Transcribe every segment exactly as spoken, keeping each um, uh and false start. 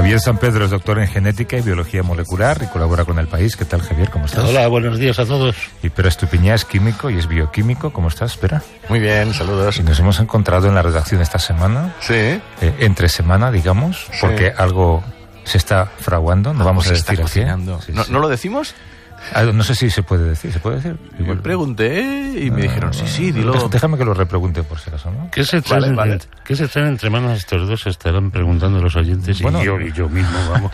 Javier San Pedro es doctor en genética y biología molecular y colabora con El País. ¿Qué tal, Javier? ¿Cómo estás? Hola, buenos días a todos. Y Pere Estupiñá es químico y es bioquímico. ¿Cómo estás, Pere? Muy bien, saludos. Y nos hemos encontrado en la redacción esta semana. Sí. Eh, entre semana, digamos, Sí. porque algo se está fraguando. No vamos a Se está decir así. cocinando. Sí, ¿No, sí. ¿No lo decimos? Ah, no sé si se puede decir. ¿Se puede decir? Yo pregunté y me dijeron, sí, sí, dilo. Deja- Déjame que lo repregunte por si acaso, ¿no? ¿Qué se traen, Vale, vale. entre- ¿qué se traen entre manos estos dos? Se estarán preguntando los oyentes Bueno, y yo y yo mismo, vamos.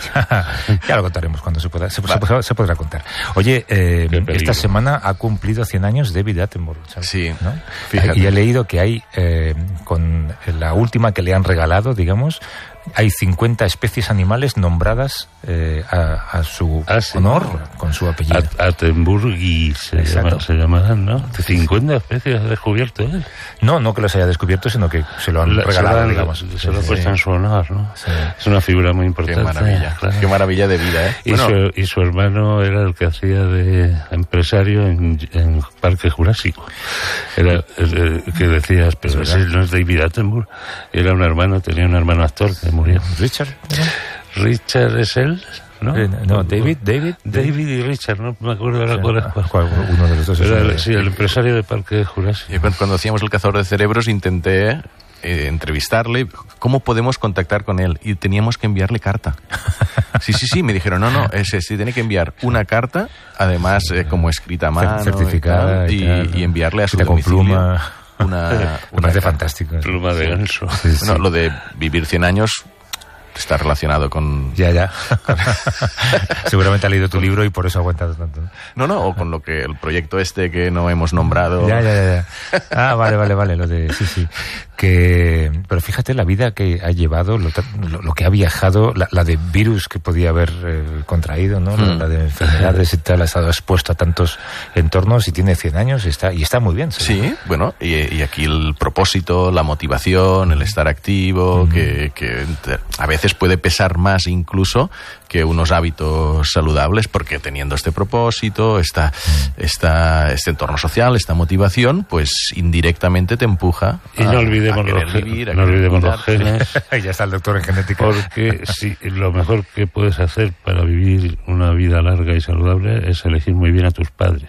Ya lo contaremos cuando se pueda. Se, se- se podrá contar. Oye, eh, Qué peligro. esta semana ha cumplido cien años David Attenborough, ¿sabes? Sí, ¿No? fíjate. Y he leído que hay, eh, con la última que le han regalado, digamos, hay cincuenta especies animales nombradas eh, a, a su Ah, sí. honor, con su apellido. At- Attenburgi se, Exacto. llama, se llamarán, ¿no? cincuenta especies ha descubierto él. No, no que los haya descubierto, sino que se lo han La- regalado, se lo han- digamos. Se lo ha Sí, puesto sí. en su honor, ¿no? Sí. Es una figura muy Qué importante. maravilla, claro. qué maravilla de vida, ¿eh? Y, Bueno, su, y su hermano era el que hacía de empresario en, en Parque Jurásico. Era el, el que decías, pero Es ese verdad. no es David Attenborough. Era un hermano, tenía un hermano actor que murió. Richard. ¿no? Richard es él, ¿no? Eh, no, David, David. David y Richard, no me acuerdo ahora cuál es cuál. ¿Cuál? Uno de los dos es Era uno el, de- sí, el empresario de Parque Jurásico. yo cuando, cuando hacíamos el cazador de cerebros intenté eh, entrevistarle, ¿cómo podemos contactar con él? Y teníamos que enviarle carta. Sí, sí, sí, me dijeron, no, no, ese sí tiene que enviar una carta, además eh, como escrita a mano, certificada y, y tal, tal. y, y enviarle a su Escrita con domicilio pluma. una, Me una parece carta. fantástico. Pluma de ganso. Sí, sí. Bueno, lo de vivir cien años está relacionado con... Ya, ya. Seguramente ha leído tu libro y por eso ha aguantado tanto. No, no, o con lo que el proyecto este que no hemos nombrado... Ya, ya, ya, ya. Ah, vale, vale, vale. Lo de, sí, sí. Que, pero fíjate la vida que ha llevado, lo, lo, lo que ha viajado, la, la de virus que podía haber eh, contraído, ¿no? La, Mm. la de enfermedades y tal, ha estado expuesto a tantos entornos y tiene cien años y está, y está muy bien. ¿sabes? Sí, bueno, y, y aquí el propósito, la motivación, el estar activo, que, que a veces puede pesar más incluso que unos hábitos saludables, porque teniendo este propósito, esta, esta, este entorno social, esta motivación, pues indirectamente te empuja Y a, no olvidemos, a querer los, gen- vivir, a no querer olvidemos los cuidarte. genes, Ya está el doctor en genética. porque si, lo mejor que puedes hacer para vivir una vida larga y saludable es elegir muy bien a tus padres.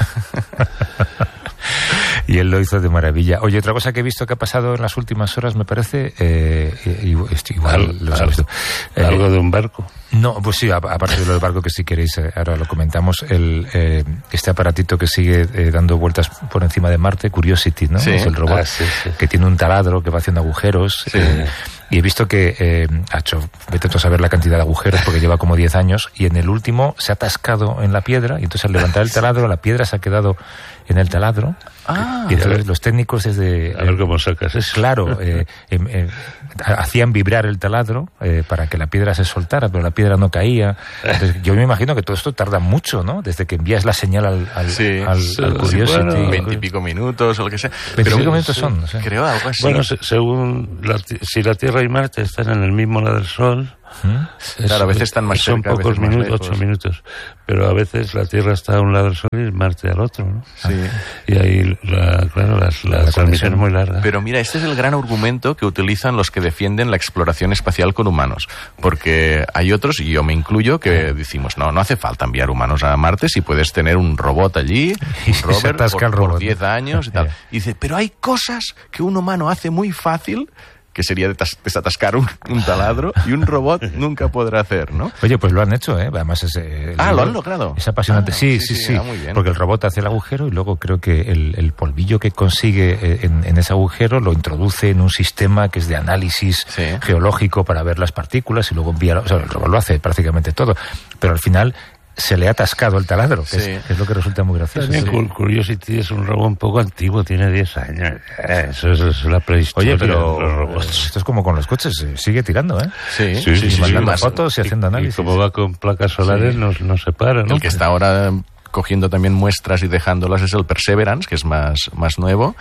Y él lo hizo de maravilla. Oye, otra cosa que he visto que ha pasado en las últimas horas, me parece, eh, y- y- esto igual Algo- lo sabes tú. Eh, Algo de un barco. No, pues sí, a- aparte de lo del barco, que si queréis, eh, ahora lo comentamos, el, eh, este aparatito que sigue eh, dando vueltas por encima de Marte, Curiosity, ¿no? Sí. Es el robot Ah, sí, sí. que tiene un taladro que va haciendo agujeros. Sí. eh, y he visto que eh, ha hecho, vete tú a saber la cantidad de agujeros, porque lleva como diez años, y en el último se ha atascado en la piedra, y entonces al levantar el taladro, la piedra se ha quedado en el taladro. Ah, Y entonces los técnicos desde... A ver cómo sacas eso. Claro, eh, em, eh, hacían vibrar el taladro eh, para que la piedra se soltara, pero la piedra no caía. Entonces, yo me imagino que todo esto tarda mucho, ¿no? Desde que envías la señal al, al, Sí. al, Sí, al sí, Curiosity. bueno, veintipico minutos o lo que sea. Veinticinco Pero- minutos son, no sé. Creo algo así. Bueno, se- según la ti- si la Tierra y Marte están en el mismo lado del Sol, ¿Mm? es- Claro, a veces están más son cerca, a pocos veces más minutos, lejos. ocho minutos, pero a veces la Tierra está a un lado del Sol y Marte al otro, ¿no? Sí. Y ahí, la, claro, las, la, La transmisión es muy larga. Pero mira, este es el gran argumento que utilizan los que defienden la exploración espacial con humanos. Porque hay otros, y yo me incluyo, que decimos, no, no hace falta enviar humanos a Marte si puedes tener un robot allí, Y un se rover, atasca por, el robot, por ¿no? diez años y tal. Ya. Y dice, pero hay cosas que un humano hace muy fácil, que sería detas- desatascar un, un taladro, y un robot nunca podrá hacer, ¿no? Oye, pues lo han hecho, ¿eh? Además es... eh, el Ah, ¿lo robot han logrado? Es apasionante. Ah, sí, sí, sí, sí, sí. ah, muy bien. Porque el robot hace el agujero y luego creo que el, el polvillo que consigue eh, en, en ese agujero lo introduce en un sistema que es de análisis Sí. geológico para ver las partículas y luego envía... O sea, el robot lo hace prácticamente todo. Pero al final se le ha atascado el taladro, que, Sí. es, que es lo que resulta muy gracioso. También Sí. Cur- Curiosity es un robot un poco antiguo, tiene diez años. Eh, Eso, eso es la prehistoria Oye, pero de los robots. esto es como con los coches, eh, sigue tirando, ¿eh? Sí, Sí, sí, Y sí, mandando más- fotos y haciendo Y análisis. como va con placas solares, Sí. no, no se para, ¿no? El que está ahora cogiendo también muestras y dejándolas es el Perseverance, que es más, más nuevo,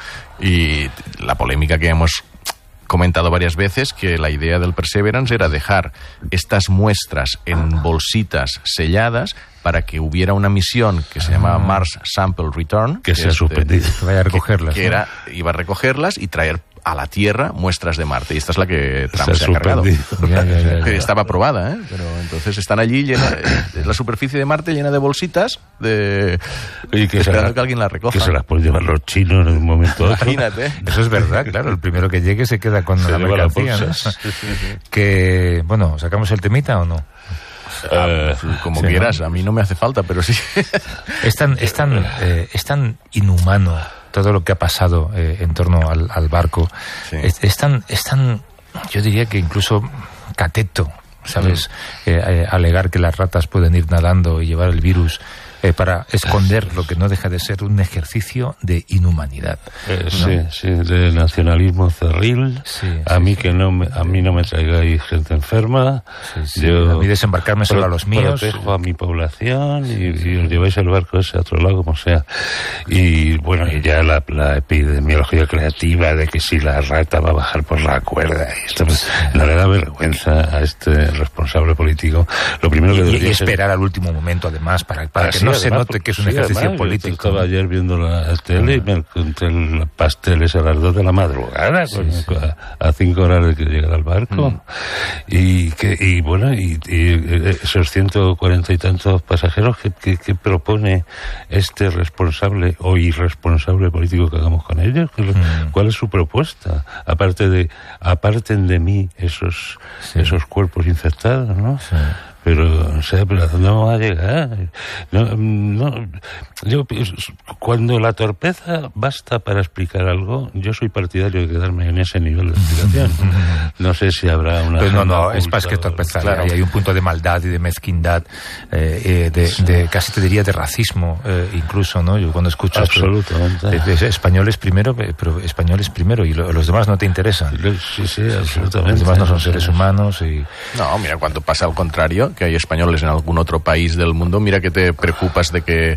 y la polémica que hemos comentado varias veces, que la idea del Perseverance era dejar estas muestras en bolsitas selladas para que hubiera una misión que se llamaba Mars Sample Return, Que se ha es de- suspendido. Que vaya a recogerlas. que ¿no? era, iba a recogerlas y traer a la Tierra muestras de Marte. Y esta es la que Trump se, se ha cargado. Ya, ya, ya, ya. Estaba aprobada, ¿eh? Pero entonces están allí llena, la superficie de Marte llena de bolsitas de, y que esperando la, que alguien las recoja. Que se las pueden llevar los chinos en un momento. Imagínate. Eso es verdad, claro. El primero que llegue se queda con se la mercancía, ¿no? sí, sí, sí. Que, bueno, ¿sacamos el temita o no? Ah, como sí, quieras, ¿no? A mí no me hace falta, pero sí. Es tan, es tan, eh, es tan inhumano todo lo que ha pasado eh, en torno al, al barco. Sí. Es, es tan, es tan, yo diría que incluso cateto, ¿sabes? Mm. Eh, eh, alegar que las ratas pueden ir nadando y llevar el virus eh, para esconder lo que no deja de ser un ejercicio de inhumanidad. Eh, ¿no? Sí, sí, de nacionalismo cerril. Sí, a sí, mí sí. que no me, a mí no me traigáis gente enferma. Sí, sí. Yo a mí desembarcarme solo a los míos. Protejo a mi población y, y os lleváis el barco ese a otro lado, como sea. Y bueno, y ya la, la epidemiología creativa de que si la rata va a bajar por la cuerda, y esto pues, no le da vergüenza a este responsable político. Lo primero que y, y esperar ser... al último momento, además, para, para que sí, no además, se note que es un sí, ejercicio además, político. Yo estaba ayer viendo la tele y me encontré el pasteles a las dos de la madrugada, sí, sí. A, a cinco horas de que llegara el barco. Mm. Y que y bueno, y, y esos ciento cuarenta y tantos pasajeros que, que, que propone este responsable o irresponsable político que hagamos con ellos. Mm. ¿Cuál es su propuesta? Aparte de, aparten de mí esos, sí. esos cuerpos infectados, ¿no? Sí. Pero, o sea, pero ¿a dónde vamos a llegar? No, no, yo, cuando la torpeza basta para explicar algo, yo soy partidario de quedarme en ese nivel de explicación. No sé si habrá una... Pues no, no, es más que torpeza. Claro. Hay un punto de maldad y de mezquindad, eh, de, sí. de casi te diría de racismo, eh, incluso, ¿no? Yo cuando escucho... Absolutamente. Esto, de, de españoles primero, pero españoles primero, y lo, los demás no te interesan. Sí, sí, absolutamente. Los demás no son seres humanos y... No, mira, cuando pasa al contrario, que hay españoles en algún otro país del mundo, mira que te preocupas de que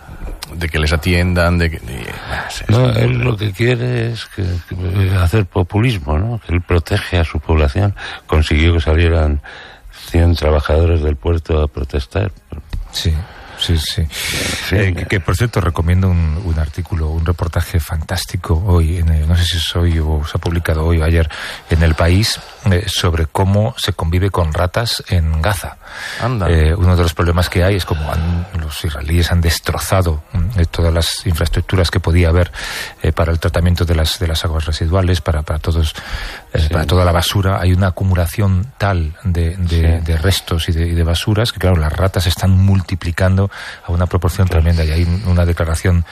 de que les atiendan, de que... De, no, él lo que quiere es que, que hacer populismo, ¿no? Que él protege a su población. Consiguió que salieran cien trabajadores del puerto a protestar. Sí. Sí, sí. sí. Eh, que, que, por cierto, recomiendo un, un artículo, un reportaje fantástico hoy, en el, no sé si es hoy o se ha publicado hoy o ayer, en El País, eh, sobre cómo se convive con ratas en Gaza. Anda. Eh, uno de los problemas que hay es como han, los israelíes han destrozado eh, todas las infraestructuras que podía haber eh, para el tratamiento de las de las aguas residuales, para para todos eh, sí. para toda la basura. Hay una acumulación tal de, de, sí. de restos y de, y de basuras que, claro, las ratas están multiplicando a una proporción claro. tremenda. Y hay una declaración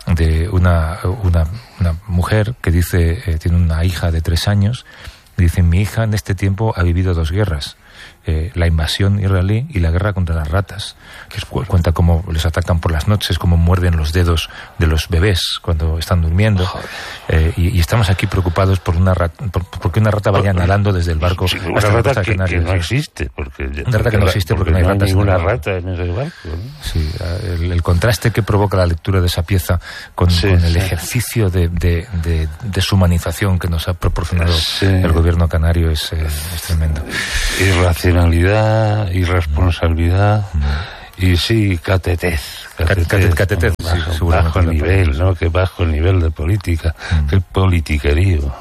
de una una, una mujer que dice, eh, tiene una hija de tres años, y dice: mi hija en este tiempo ha vivido dos guerras. Eh, la invasión israelí y la guerra contra las ratas. Que cuenta cómo les atacan por las noches, cómo muerden los dedos de los bebés cuando están durmiendo. Eh, y, y estamos aquí preocupados por una rata, por, por que una rata vaya nadando desde el barco sí, hasta una la rata costa que, que no ¿sí? existe. Porque, una rata que no existe porque, porque no hay ratas. ninguna en rata en ese barco, ¿no? Sí, el, el contraste que provoca la lectura de esa pieza con, sí, con el sí. ejercicio de, de, de deshumanización que nos ha proporcionado sí. el gobierno canario es, eh, es tremendo. Irracionalidad, irresponsabilidad mm. y sí, catetez. Catetez, catetez, catetez ¿no? bajo, sí, bajo nivel, ¿no? Que bajo el nivel de política, mm. que politiquerío.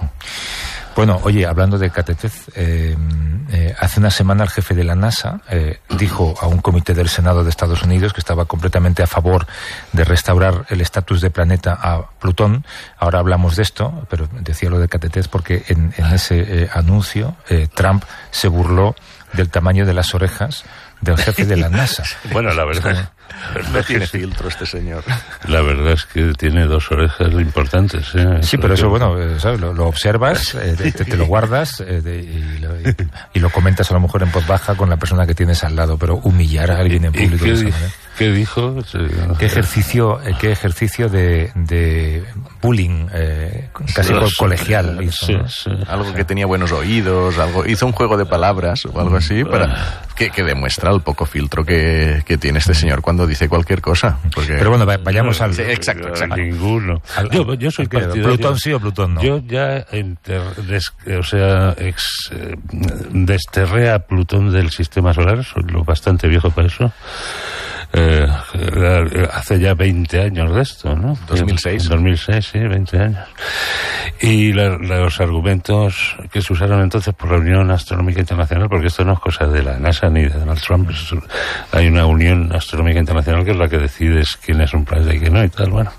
Bueno, oye, hablando de catetez, eh, eh, hace una semana el jefe de la NASA eh, dijo a un comité del Senado de Estados Unidos que estaba completamente a favor de restaurar el estatus de planeta a Plutón. Ahora hablamos de esto, pero decía lo de catetez porque en, en ese eh, anuncio eh, Trump se burló del tamaño de las orejas del jefe de la NASA. Bueno, la verdad... No tiene filtro este señor. La verdad es que tiene dos orejas importantes. ¿eh? Sí, pero eso, bueno, ¿sabes? Lo, lo observas, eh, te, te lo guardas eh, de, y, lo, y, y lo comentas a lo mejor en voz baja con la persona que tienes al lado, pero humillar a alguien en público... ¿Y qué, de di- ¿Qué dijo? ¿Qué ejercicio, eh, qué ejercicio de, de bullying eh, casi Sí, colegial hizo, sí, ¿no? sí. Algo que tenía buenos oídos, algo hizo un juego de palabras o algo así para que, que demuestra el poco filtro que, que tiene este señor cuando dice cualquier cosa. Porque... Pero bueno, vayamos al... Sí, exacto, exacto. Ninguno. Al, yo, yo soy partidario... ¿Plutón sí o Plutón no? Yo ya enter, des, o sea, ex, eh, desterré a Plutón del sistema solar, soy lo bastante viejo para eso. Eh, hace ya veinte años de esto, ¿no? dos mil seis. dos mil seis, sí, veinte años. Y la, los argumentos que se usaron entonces por la Unión Astronómica Internacional, porque esto no es cosa de la NASA ni de Donald Trump, es, hay una Unión Astronómica Internacional que es la que decide quién es un planeta y quién no y tal, bueno.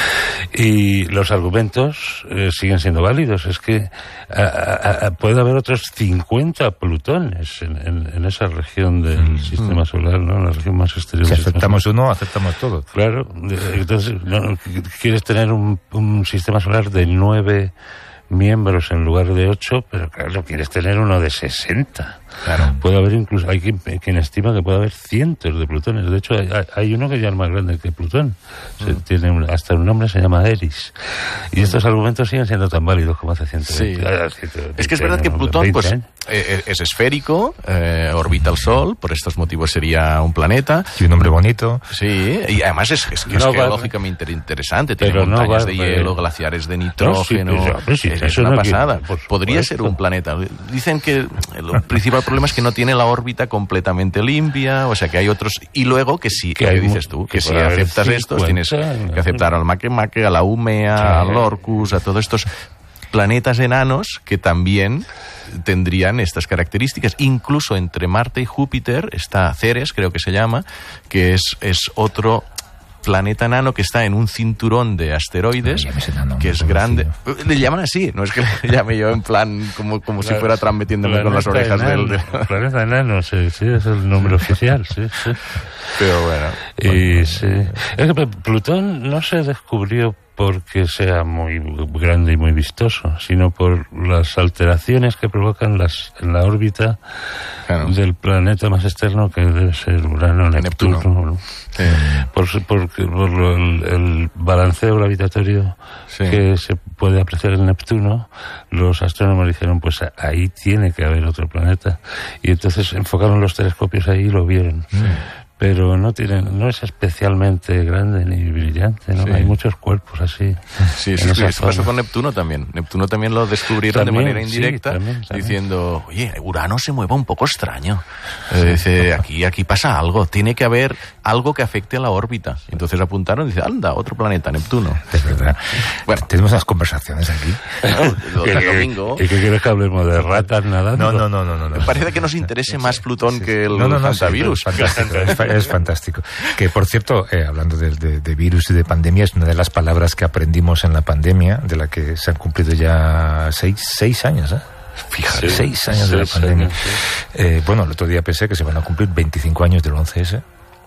Y los argumentos eh, siguen siendo válidos. Es que a, a, a, puede haber otros cincuenta plutones en, en, en esa región del mm. sistema solar, ¿no? La región más exterior. Si aceptamos uno, aceptamos todo. Claro. Entonces, ¿no? Quieres tener un, un sistema solar de nueve miembros en lugar de ocho, pero claro, quieres tener uno de sesenta. Claro. Puede haber incluso, hay quien, quien estima que puede haber cientos de plutones. De hecho, hay, hay uno que ya es más grande que Plutón. Se, mm. Tiene un, hasta un nombre, se llama Eris. Y estos argumentos siguen siendo tan válidos como hace ciento veinte. Sí. Es que es verdad que Plutón pues, eh, es esférico, eh, orbita el Sol, por estos motivos sería un planeta. Y un nombre bonito. Sí, y además es, es, es no geológicamente va, interesante. Tiene pero montañas no va, de hielo, pero... glaciares de nitrógeno. No, sí, pues, sí, es, es una no pasada. Quiere, Podría ser un planeta. Dicen que el principal problema es que no tiene la órbita completamente limpia, o sea que hay otros, y luego que si, que hay, dices tú, que, que si aceptas estos, tienes que aceptar al Makemake, a la Umea, sí. al Orcus, a todos estos planetas enanos que también tendrían estas características. Incluso entre Marte y Júpiter está Ceres, creo que se llama, que es, es otro planeta enano que está en un cinturón de asteroides, enano, que es grande. Conocido. Le llaman así, no es que le llame yo en plan como, como si fuera Trump metiéndome con las orejas enano, del... Planeta enano, sí, sí, es el nombre oficial, sí, sí. Pero bueno. Y sí. Es que Plutón no se descubrió porque sea muy grande y muy vistoso, sino por las alteraciones que provocan las en la órbita claro. del planeta más externo, que debe ser Urano, Neptuno. Neptuno. Sí. Por, por, por lo, el, el balanceo gravitatorio sí. que se puede apreciar en Neptuno, los astrónomos dijeron, pues ahí tiene que haber otro planeta. Y entonces enfocaron los telescopios ahí y lo vieron. Sí. Pero no tiene, no es especialmente grande ni brillante, ¿no? Sí. Hay muchos cuerpos así. Sí, sí, sí. Eso pasó con Neptuno también. Neptuno también lo descubrieron también, de manera indirecta, sí, también, también. Diciendo, oye, Urano se mueve un poco extraño. Eh, dice, aquí, aquí pasa algo, tiene que haber algo que afecte a la órbita. Entonces apuntaron y dice, anda, otro planeta, Neptuno. Es verdad. Bueno, tenemos unas conversaciones aquí. No, el domingo. ¿Y qué quieres que hablemos de ratas nadando? No, no, no, no, no, no. Me parece que nos interese más Plutón sí, que el no, no, no, hantavirus. Sí, es, es fantástico. Que, por cierto, eh, hablando de, de, de virus y de pandemia, es una de las palabras que aprendimos en la pandemia, de la que se han cumplido ya seis, seis años, ¿eh? Fíjate, sí, seis años sí, de la pandemia. Sí, sí. Eh, bueno, el otro día pensé que se van a cumplir veinticinco años del once ese.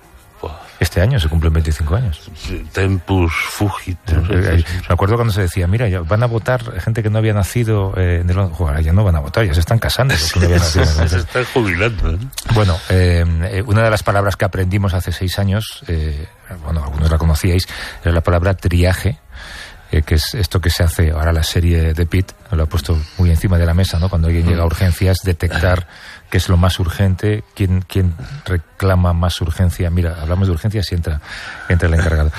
Este año se cumplen veinticinco años. Tempus fugit. No sé, me acuerdo cuando se decía, mira, ya van a votar gente que no había nacido eh, en el once. Ahora ya no van a votar, ya se están casando. Los que no habían nacido en el once. Se están jubilando. ¿eh? Bueno, eh, una de las palabras que aprendimos hace seis años, eh, bueno, algunos la conocíais, era la palabra triaje. Eh, que es esto que se hace ahora la serie de Pitt, lo ha puesto muy encima de la mesa, ¿no? Cuando alguien llega a urgencias, detectar qué es lo más urgente, quién, quién reclama más urgencia. Mira, hablamos de urgencias y entra, entra el encargado.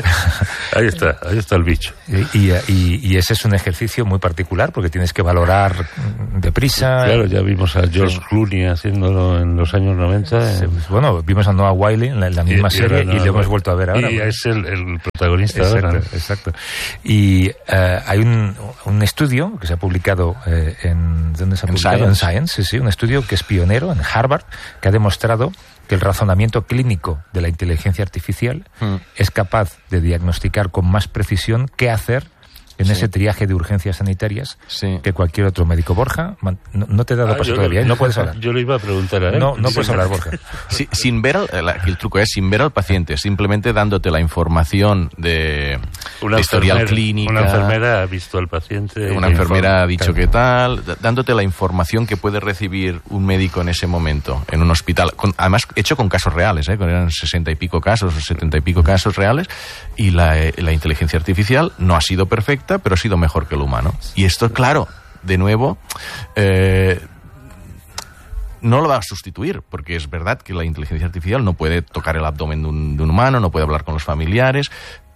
Ahí está, ahí está el bicho. Y, y, y ese es un ejercicio muy particular porque tienes que valorar deprisa. Claro, ya vimos a George Clooney haciendo en los años noventa. Sí, bueno, vimos a Noah Wyle en la, en la misma y, serie y, y le hemos vuelto a ver ahora. Y porque... es el, el protagonista exacto, ahora. Exacto. Y uh, hay un, un estudio que se ha publicado eh, en... ¿Dónde se ha publicado? En Science. En Science, sí, sí, un estudio que es pionero en Harvard, que ha demostrado que el razonamiento clínico de la inteligencia artificial mm. es capaz de diagnosticar con más precisión qué hacer en sí. ese triaje de urgencias sanitarias sí. que cualquier otro médico. Borja, no, no te he dado ah, paso todavía, lo, no puedes hablar. Yo le iba a preguntar a él. No, no sí, puedes sí. hablar, Borja. Sí, sin ver al, el, el truco es sin ver al paciente, simplemente dándote la información de, de historial clínica. Una enfermera ha visto al paciente. Una enfermera ha dicho qué tal, dándote la información que puede recibir un médico en ese momento, en un hospital. Con, además, hecho con casos reales, ¿eh? Eran sesenta y pico casos o setenta y pico casos reales, y la, la inteligencia artificial no ha sido perfecta, pero ha sido mejor que el humano. Y esto, claro, de nuevo, eh, no lo va a sustituir, porque es verdad que la inteligencia artificial no puede tocar el abdomen de un, de un humano, no puede hablar con los familiares, pero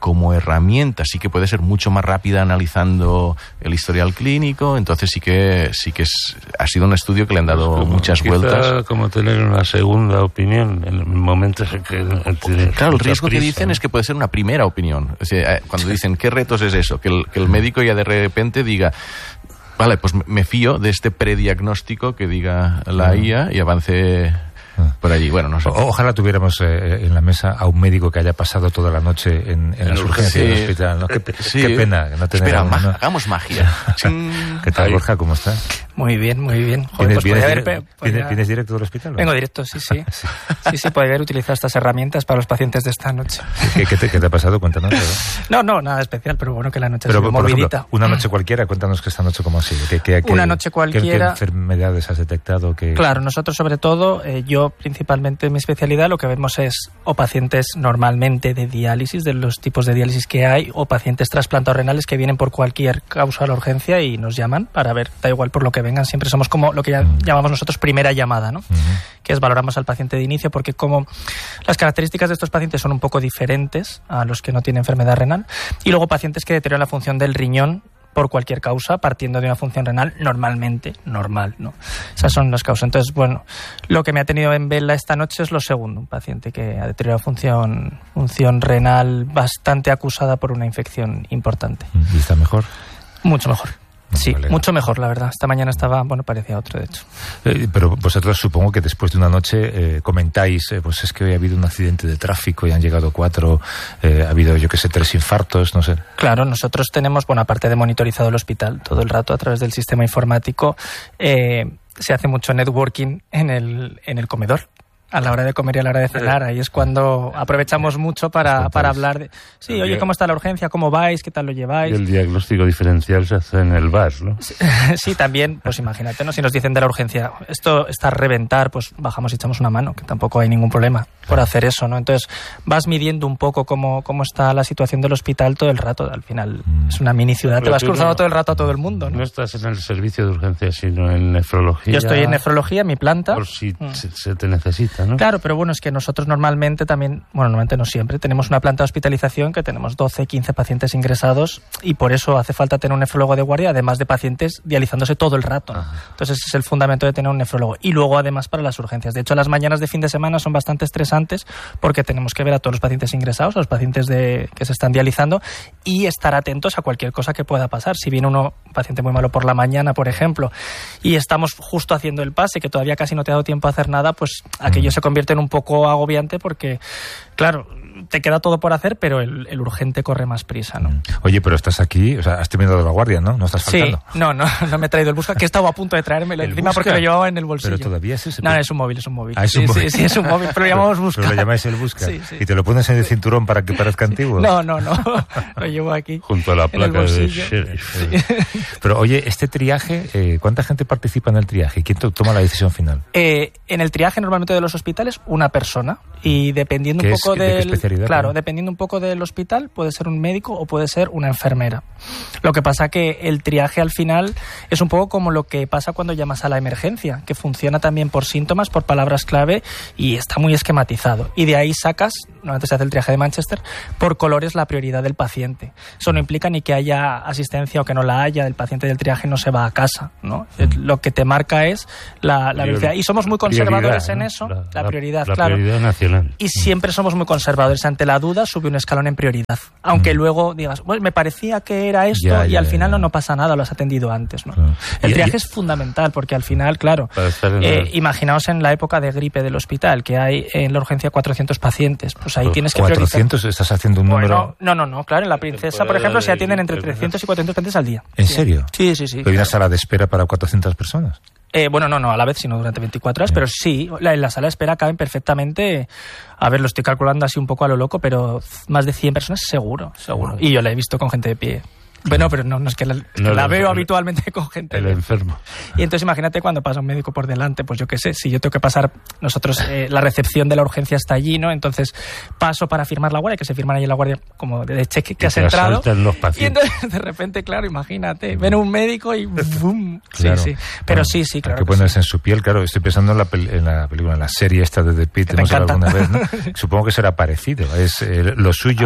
como herramienta sí que puede ser mucho más rápida analizando el historial clínico, entonces sí que sí que es, ha sido un estudio que le han dado como, muchas vueltas. Como tener una segunda opinión en momentos en que... Claro, el riesgo prisa, que dicen ¿no? es que puede ser una primera opinión. O sea, cuando dicen, ¿qué retos es eso? Que el, que el médico ya de repente diga... Vale, pues me fío de este prediagnóstico que diga la I A y avance por allí. Bueno, no sé. O, ojalá tuviéramos eh, en la mesa a un médico que haya pasado toda la noche en, en las urgencias sí. del hospital, ¿no? Qué, sí. qué pena no tener Espera, a uno, ma- ¿no? hagamos magia. ¿Qué tal, Borja? ¿Cómo estás? Muy bien, muy bien. Joder, ¿Vienes, pues vienes, haber, dire- podría... ¿vienes, ¿Vienes directo del hospital? ¿no? Vengo directo, sí, sí. sí, sí, sí podría haber utilizado estas herramientas para los pacientes de esta noche. ¿Qué, qué, te, qué te ha pasado? Cuéntanos. No, no, nada especial, pero bueno, que la noche pero, ha sido por movidita. Ejemplo, una noche cualquiera, cuéntanos que esta noche cómo ha sido. ¿Qué, qué, qué, una noche cualquiera. ¿Qué, qué enfermedades has detectado? ¿Qué... Claro, nosotros sobre todo, eh, yo principalmente en mi especialidad lo que vemos es o pacientes normalmente de diálisis, de los tipos de diálisis que hay, o pacientes trasplantados renales que vienen por cualquier causa a la urgencia y nos llaman para ver, da igual por lo que vengan, siempre somos como lo que ya llamamos nosotros primera llamada, ¿no? Uh-huh. Que es valoramos al paciente de inicio porque como las características de estos pacientes son un poco diferentes a los que no tienen enfermedad renal, y luego pacientes que deterioran la función del riñón por cualquier causa, partiendo de una función renal normalmente normal, ¿no? Esas son las causas. Entonces, bueno, lo que me ha tenido en vela esta noche es lo segundo, un paciente que ha deteriorado función, función renal bastante acusada por una infección importante. ¿Y está mejor? Mucho mejor. Sí, vale. Mucho mejor, la verdad. Esta mañana estaba, bueno, parecía otro, de hecho. Eh, pero vosotros supongo que después de una noche eh, comentáis, eh, pues es que hoy ha habido un accidente de tráfico y han llegado cuatro, eh, ha habido, yo qué sé, tres infartos, no sé. Claro, nosotros tenemos, bueno, aparte de monitorizado el hospital todo el rato a través del sistema informático, eh, se hace mucho networking en el, en el comedor. A la hora de comer y a la hora de cenar, ahí es cuando aprovechamos mucho para, para hablar de... Sí, oye, ¿cómo está la urgencia? ¿Cómo vais? ¿Qué tal lo lleváis? El diagnóstico diferencial se hace en el bar, ¿no? Sí, sí, también, pues imagínate, ¿no? Si nos dicen de la urgencia, esto está a reventar, pues bajamos y echamos una mano, que tampoco hay ningún problema por hacer eso, ¿no? Entonces vas midiendo un poco cómo, cómo está la situación del hospital todo el rato. Al final es una mini ciudad, pero te vas cruzando no, todo el rato a todo el mundo, ¿no? No estás en el servicio de urgencia, sino en nefrología. Yo estoy en nefrología, en mi planta. Por si mm. se, se te necesita, ¿no? Claro, pero bueno, es que nosotros normalmente también, bueno, normalmente no siempre, tenemos una planta de hospitalización que tenemos doce, quince pacientes ingresados y por eso hace falta tener un nefrólogo de guardia, además de pacientes dializándose todo el rato. Ajá. Entonces ese es el fundamento de tener un nefrólogo. Y luego además para las urgencias. De hecho, las mañanas de fin de semana son bastante estresantes porque tenemos que ver a todos los pacientes ingresados, a los pacientes de, que se están dializando y estar atentos a cualquier cosa que pueda pasar. Si viene uno, un paciente muy malo por la mañana, por ejemplo, y estamos justo haciendo el pase, que todavía casi no te ha dado tiempo a hacer nada, pues aquello se convierte en un poco agobiante porque, claro, te queda todo por hacer, pero el, el urgente corre más prisa, ¿no? Oye, pero estás aquí, o sea, has terminado la guardia, ¿no? No estás faltando. Sí, no, no, no me he traído el Busca, que he estado a punto de traérmelo encima Busca? porque lo llevaba en el bolsillo. Pero todavía es ese. No, es un móvil, es un móvil. Ah, es un sí, móvil. Sí, sí, es un móvil, pero lo llamamos Busca. Pero lo llamáis el Busca. Sí, sí. Y te lo pones en el cinturón para que parezca sí. antiguo. No, no, no, lo llevo aquí. Junto a la placa de sheriff. Sí. Pero oye, este triaje, eh, ¿cuánta gente participa en el triaje? ¿Quién toma la decisión final? Eh, en el triaje normalmente de los hospitales, una persona. Y dependiendo un poco es, ¿de del, qué especialidad? claro, ¿no? dependiendo un poco del hospital, puede ser un médico o puede ser una enfermera. Lo que pasa que el triaje al final es un poco como lo que pasa cuando llamas a la emergencia, que funciona también por síntomas, por palabras clave y está muy esquematizado. Y de ahí sacas, normalmente se hace el triaje de Manchester, por colores la prioridad del paciente. Eso no implica ni que haya asistencia o que no la haya, el paciente del triaje no se va a casa, ¿no? Lo que te marca es la, la velocidad. Y somos muy conservadores en eso, la, la prioridad, la, la claro. prioridad nacional. Y siempre somos muy conservadores. Ante la duda sube un escalón en prioridad. Aunque mm. luego digas, bueno, me parecía que era esto ya, y ya, al final ya. no, no pasa nada, lo has atendido antes, ¿no? Claro. El y, triaje y... es fundamental porque al final, claro, eh, imaginaos en la época de gripe del hospital que hay en la urgencia cuatrocientos pacientes. Pues ahí tienes que ¿cuatrocientos? Priorizar. ¿Estás haciendo un número? Bueno, no, no, no, claro. En la Princesa, por ejemplo, se atienden entre trescientos y cuatrocientos pacientes al día. ¿En sí. serio? Sí, sí, sí. ¿Pero hay una sala de espera para cuatrocientas personas? Eh, bueno, no, no, a la vez, sino durante veinticuatro horas, sí. Pero sí, la, en la sala de espera caben perfectamente, a ver, lo estoy calculando así un poco a lo loco, pero más de cien personas seguro, seguro. Y yo la he visto con gente de pie. Bueno, pero no, no es que la, no, la veo el, habitualmente con gente. El enfermo. Y entonces imagínate cuando pasa un médico por delante, pues yo qué sé, si yo tengo que pasar, nosotros, eh, la recepción de la urgencia está allí, ¿no? Entonces paso para firmar la guardia, que se firman ahí en la guardia como de cheque que has entrado. Los y entonces de repente, claro, imagínate, ven un médico y ¡bum! Claro. Sí, sí. Pero bueno, sí, sí, claro. Hay que ponerse sí. en su piel, claro. Estoy pensando en la, en la película, en la serie esta de The Pitt, hemos hablado alguna vez, ¿no? Supongo que será parecido. Es eh, lo suyo. Ah,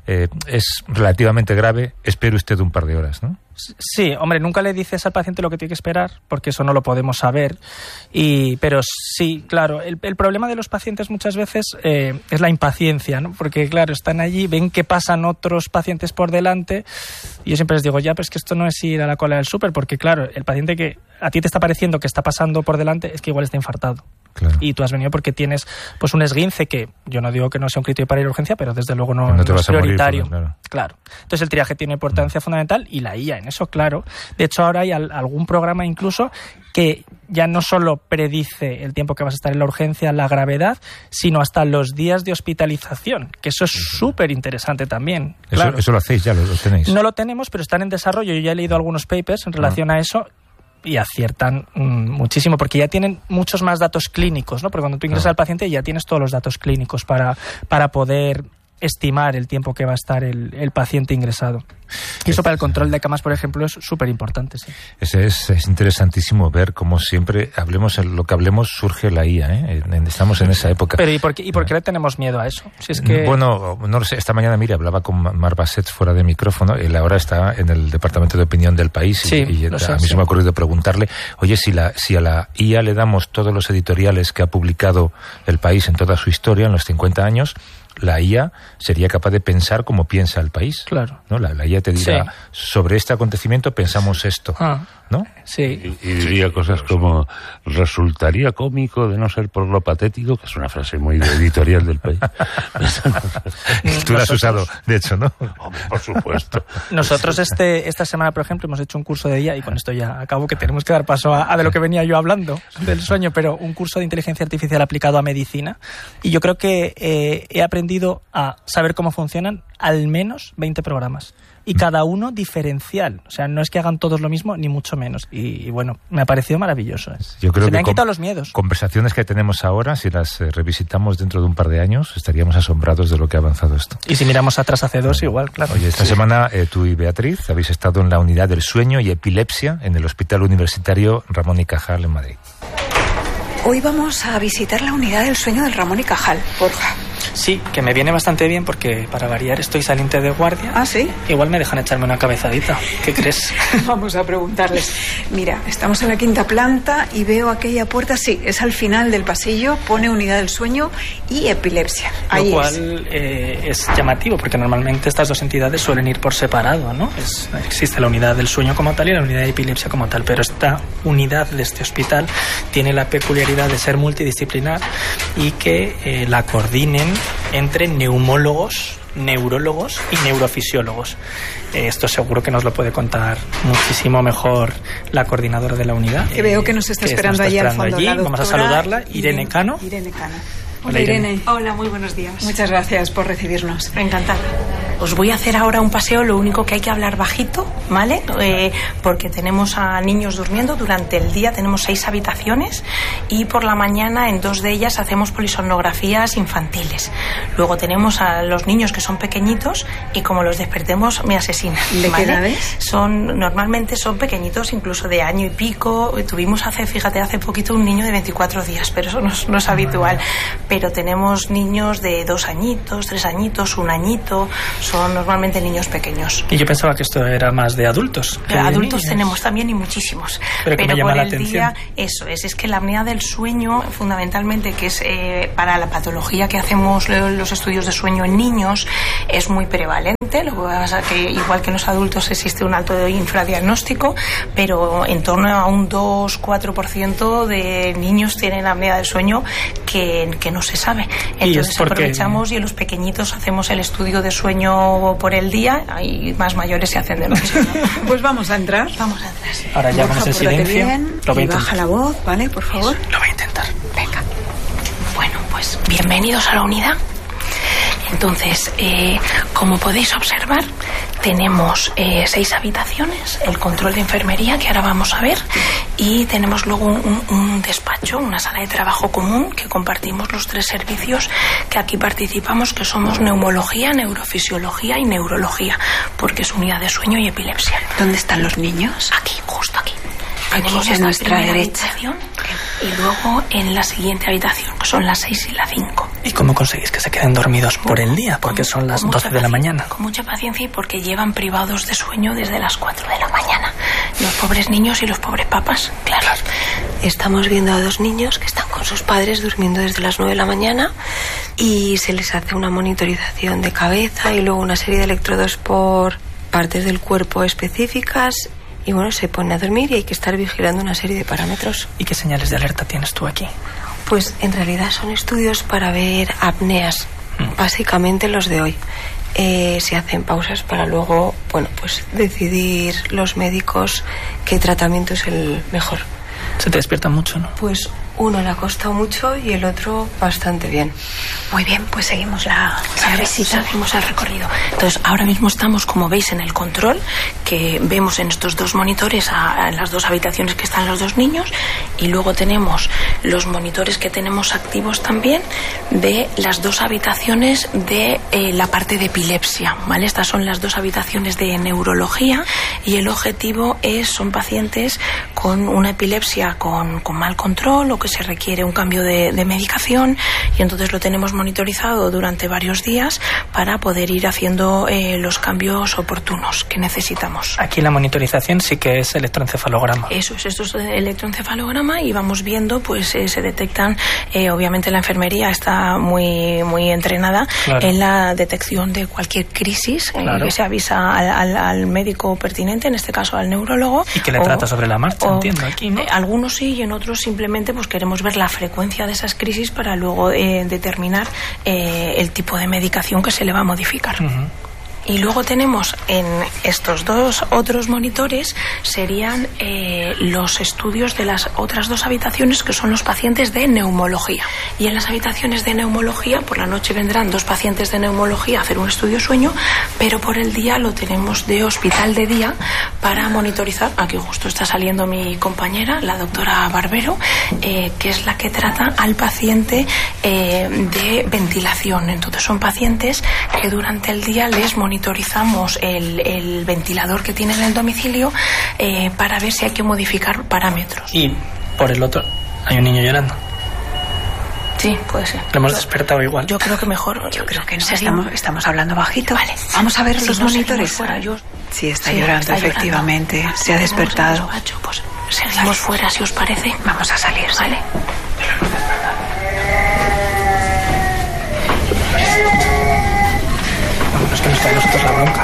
eh, es relativamente grave, espere usted un par de horas, ¿no? Sí, hombre, nunca le dices al paciente lo que tiene que esperar, porque eso no lo podemos saber. Y, pero sí, claro, el, el problema de los pacientes muchas veces eh, es la impaciencia, ¿no? Porque, claro, están allí, ven que pasan otros pacientes por delante, y yo siempre les digo, ya, pero es que esto no es ir a la cola del súper, porque, claro, el paciente que a ti te está pareciendo que está pasando por delante es que igual está infartado. Claro. Y tú has venido porque tienes pues un esguince que yo no digo que no sea un criterio para ir a urgencia, pero desde luego no, no, no es prioritario. Morir, claro. claro. Entonces el triaje tiene importancia mm. fundamental y la I A en eso, claro. De hecho ahora hay al, algún programa incluso que ya no solo predice el tiempo que vas a estar en la urgencia, la gravedad, sino hasta los días de hospitalización, que eso es súper interesante también. Eso, claro. eso lo hacéis ya, lo, lo tenéis. No lo tenemos, pero están en desarrollo. Yo ya he leído algunos papers en relación ah. a eso. Y aciertan mmm, muchísimo, porque ya tienen muchos más datos clínicos, ¿no? Porque cuando tú ingresas al paciente ya tienes todos los datos clínicos para, para poder estimar el tiempo que va a estar el, el paciente ingresado. Y eso para el control de camas, por ejemplo, es súper importante. Sí. Es, es, es interesantísimo ver cómo siempre, hablemos lo que hablemos, surge la I A, ¿eh? Estamos en esa época. Pero ¿y por qué, y por qué le tenemos miedo a eso? Si es que... Bueno, no lo sé, esta mañana, mira, hablaba con Mar Basset fuera de micrófono, él ahora está en el Departamento de Opinión del País, sí, y, y a sé, mí sí. se me ha ocurrido preguntarle, oye, si, la, si a la I A le damos todos los editoriales que ha publicado el País en toda su historia, en los cincuenta años, la I A sería capaz de pensar como piensa el país. Claro. ¿No? La, la I A te dirá, sí. sobre este acontecimiento pensamos esto. Ah, ¿no? Sí. Y, y diría cosas como, resultaría cómico de no ser por lo patético, que es una frase muy editorial del País. Tú la has usado, de hecho, ¿no? Hombre, por supuesto. Nosotros este esta semana, por ejemplo, hemos hecho un curso de I A, y con esto ya acabo, que tenemos que dar paso a, a de lo que venía yo hablando, del sueño, pero un curso de inteligencia artificial aplicado a medicina. Y yo creo que eh, he aprendido a saber cómo funcionan al menos veinte programas. Y cada uno diferencial. O sea, no es que hagan todos lo mismo, ni mucho menos. Y, y bueno, me ha parecido maravilloso. ¿eh? Yo creo Se que me han con, quitado los miedos. Conversaciones que tenemos ahora, si las eh, revisitamos dentro de un par de años, estaríamos asombrados de lo que ha avanzado esto. Y si miramos atrás hace dos, igual, claro. Oye, esta sí. semana eh, tú y Beatriz habéis estado en la unidad del sueño y epilepsia en el Hospital Universitario Ramón y Cajal en Madrid. Hoy vamos a visitar la unidad del sueño del Ramón y Cajal, Borja. Sí, que me viene bastante bien porque para variar estoy saliente de guardia. ¿Ah, sí? Igual me dejan echarme una cabezadita. ¿Qué crees? Vamos a preguntarles. Mira, estamos en la quinta planta y veo aquella puerta, sí, es al final del pasillo, pone unidad del sueño y epilepsia. Ahí Lo cual es. Eh, es llamativo porque normalmente estas dos entidades suelen ir por separado, ¿no? Es, existe la unidad del sueño como tal y la unidad de epilepsia como tal, pero esta unidad de este hospital tiene la peculiaridad de ser multidisciplinar y que eh, la coordinen entre neumólogos, neurólogos y neurofisiólogos. Eh, esto seguro que nos lo puede contar muchísimo mejor la coordinadora de la unidad. Que veo que nos está que esperando, nos está allí esperando al fondo. allí. Vamos a saludarla. Irene Cano. Irene Cano. Hola, Irene. Hola, muy buenos días. Muchas gracias por recibirnos. Encantada. Os voy a hacer ahora un paseo, lo único que hay que hablar bajito, ¿vale? Eh, porque tenemos a niños durmiendo durante el día, tenemos seis habitaciones y por la mañana en dos de ellas hacemos polisomnografías infantiles. Luego tenemos a los niños que son pequeñitos y como los despertemos me asesinan. ¿De ¿vale? qué edades? Son, normalmente son pequeñitos, incluso de año y pico. Tuvimos hace, fíjate, hace poquito un niño de veinticuatro días, pero eso no es, no es habitual. Pero tenemos niños de dos añitos, tres añitos, un añito. Son normalmente niños pequeños. Y yo pensaba que esto era más de adultos. De adultos tenemos también y muchísimos. Pero, que Pero me llama por la el atención. día, eso es, es que la apnea del sueño, fundamentalmente, que es eh, para la patología que hacemos los estudios de sueño en niños, es muy prevalente. Lo que pasa es que igual que en los adultos existe un alto infradiagnóstico, pero en torno a un dos a cuatro por ciento de niños tienen apnea del sueño que, que no se sabe. Entonces porque... aprovechamos y en los pequeñitos hacemos el estudio de sueño por el día y más mayores se hacen de noche. Pues vamos a entrar. Vamos a entrar. Ahora ya vamos en silencio. Bien, lo voy a y baja la voz, ¿vale? Por favor. Eso, lo voy a intentar. Venga. Bueno, pues bienvenidos a la unidad. Entonces, eh, como podéis observar, tenemos eh, seis habitaciones, el control de enfermería, que ahora vamos a ver, y tenemos luego un, un, un despacho, una sala de trabajo común que compartimos los tres servicios que aquí participamos, que somos neumología, neurofisiología y neurología, porque es unidad de sueño y epilepsia. ¿Dónde están los niños? Aquí, justo aquí. Aquí, Tenemos en esta nuestra primera derecha. habitación y luego en la siguiente habitación, que son las seis y la cinco. ¿Y cómo conseguís que se queden dormidos por el día? Porque son las doce de la mañana. Con mucha paciencia y porque llevan privados de sueño desde las cuatro de la mañana. Los pobres niños y los pobres papás, claro. claro. Estamos viendo a dos niños que están con sus padres durmiendo desde las nueve de la mañana y se les hace una monitorización de cabeza y luego una serie de electrodos por partes del cuerpo específicas. Y bueno, se pone a dormir y hay que estar vigilando una serie de parámetros. ¿Y qué señales de alerta tienes tú aquí? Pues en realidad son estudios para ver apneas, mm. básicamente los de hoy. Eh, se hacen pausas para luego, bueno, pues decidir los médicos qué tratamiento es el mejor. Se te despierta mucho, ¿no? Pues uno le ha costado mucho y el otro bastante bien. Muy bien, pues seguimos la, la visita, seguimos el recorrido. Entonces, ahora mismo estamos, como veis, en el control, que vemos en estos dos monitores a, a las dos habitaciones que están los dos niños, y luego tenemos los monitores que tenemos activos también de las dos habitaciones de eh, la parte de epilepsia, ¿vale? Estas son las dos habitaciones de neurología y el objetivo es, son pacientes con una epilepsia con, con mal control o que se requiere un cambio de, de medicación, y entonces lo tenemos monitorizado durante varios días para poder ir haciendo eh, los cambios oportunos que necesitamos. Aquí la monitorización sí que es electroencefalograma. Eso es, esto es electroencefalograma y vamos viendo, pues eh, se detectan, eh, obviamente la enfermería está muy, muy entrenada claro. en la detección de cualquier crisis, claro. eh, que se avisa al, al, al médico pertinente, en este caso al neurólogo. Y que le o, trata sobre la marcha, o, entiendo, aquí, ¿no? Eh, algunos sí y en otros simplemente pues queremos ver la frecuencia de esas crisis para luego eh, determinar eh, el tipo de medicación que se le va a modificar. Uh-huh. Y luego tenemos en estos dos otros monitores serían eh, los estudios de las otras dos habitaciones, que son los pacientes de neumología. Y en las habitaciones de neumología por la noche vendrán dos pacientes de neumología a hacer un estudio sueño, pero por el día lo tenemos de hospital de día para monitorizar. Aquí justo está saliendo mi compañera, la doctora Barbero, eh, que es la que trata al paciente eh, de ventilación. Entonces son pacientes que durante el día les monitorizamos monitorizamos el, el ventilador que tiene en el domicilio eh, para ver si hay que modificar parámetros. Y por el otro hay un niño llorando. Sí, puede ser. Lo hemos despertado igual. Yo creo que mejor. Yo creo que no. Estamos, estamos hablando bajito. Vale. Vamos a ver si los no monitores. Fuera, yo... Sí, está sí, llorando, está efectivamente. Llorando. Se ha despertado. Pues seguimos fuera, si os parece. Vamos a salir, ¿vale? Es que nos cae a nosotros la bronca.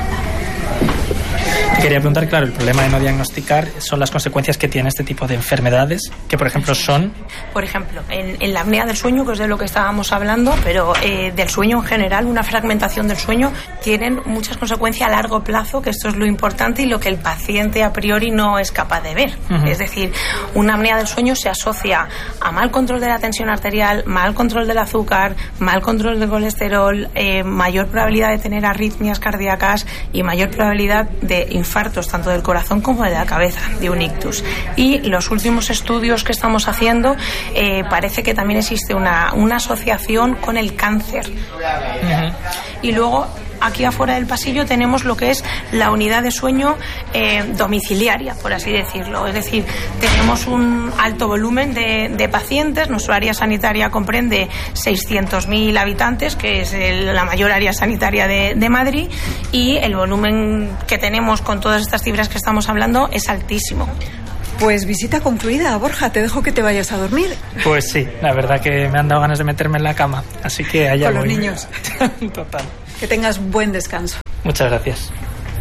Te quería preguntar, claro, el problema de no diagnosticar son las consecuencias que tiene este tipo de enfermedades, que por ejemplo son... Por ejemplo, en, en la apnea del sueño, que es de lo que estábamos hablando, pero eh, del sueño en general, una fragmentación del sueño, tienen muchas consecuencias a largo plazo, que esto es lo importante y lo que el paciente a priori no es capaz de ver. Uh-huh. Es decir, una apnea del sueño se asocia a mal control de la tensión arterial, mal control del azúcar, mal control del colesterol, eh, mayor probabilidad de tener arritmias cardíacas y mayor probabilidad de infartos tanto del corazón como de la cabeza, de un ictus. Y los últimos estudios que estamos haciendo eh, parece que también existe una, una asociación con el cáncer. Uh-huh. Y luego aquí afuera del pasillo tenemos lo que es la unidad de sueño eh, domiciliaria, por así decirlo. Es decir, tenemos un alto volumen de, de pacientes. Nuestra área sanitaria comprende seiscientos mil habitantes, que es el, la mayor área sanitaria de, de Madrid, y el volumen que tenemos con todas estas cifras que estamos hablando es altísimo. Pues visita concluida, Borja, te dejo que te vayas a dormir. Pues sí, la verdad que me han dado ganas de meterme en la cama, así que allá con voy. Los niños. Total. Que tengas buen descanso. Muchas gracias.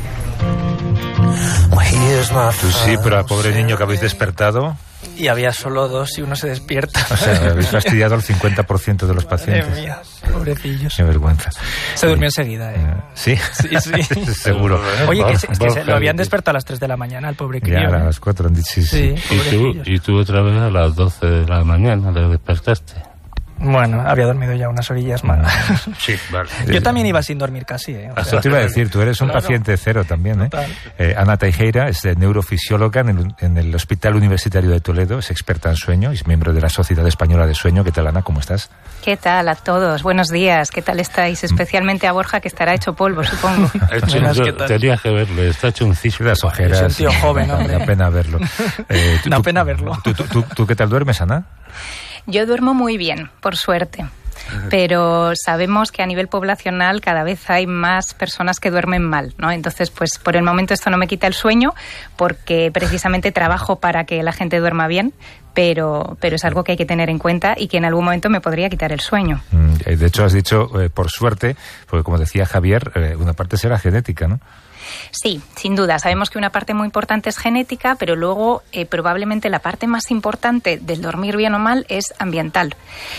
Pues sí, pero al pobre niño que habéis despertado... Y había solo dos y uno se despierta. O sea, habéis fastidiado al cincuenta por ciento de los pacientes. Madre mía, pobrecillos. Qué vergüenza. Se durmió enseguida, ¿eh? ¿Sí? Sí, sí. Seguro. Oye, que, se, que se lo habían despertado a las tres de la mañana, al pobre crío. Ya, a las cuatro han dicho, sí, sí. sí y, tú, y tú otra vez a las doce de la mañana le despertaste. Bueno, había dormido ya unas orillas más. Sí, vale. Yo también iba sin dormir casi, ¿eh? O sea, te iba a decir, tú eres un claro. paciente cero también, ¿eh? eh Ana Teijeira es neurofisióloga en el, en el Hospital Universitario de Toledo, es experta en sueño, es miembro de la Sociedad Española de Sueño. ¿Qué tal, Ana? ¿Cómo estás? ¿Qué tal a todos? Buenos días. ¿Qué tal estáis? Especialmente a Borja, que estará hecho polvo, supongo. Hecho, yo, tenías que verlo, está hecho un cisco. Las ojeras. Es un tío joven, hombre. Da pena verlo. Eh, tú, da pena verlo. ¿tú, tú, tú, ¿Tú qué tal duermes, Ana? Yo duermo muy bien, por suerte. pero sabemos que a nivel poblacional cada vez hay más personas que duermen mal, ¿no? Entonces, pues por el momento esto no me quita el sueño, porque precisamente trabajo para que la gente duerma bien, pero, pero es algo que hay que tener en cuenta y que en algún momento me podría quitar el sueño. De hecho, has dicho, eh, por suerte, porque como decía Javier, eh, una parte será genética, ¿no? Sí, sin duda. Sabemos que una parte muy importante es genética, pero luego eh, probablemente la parte más importante del dormir bien o mal es ambiental.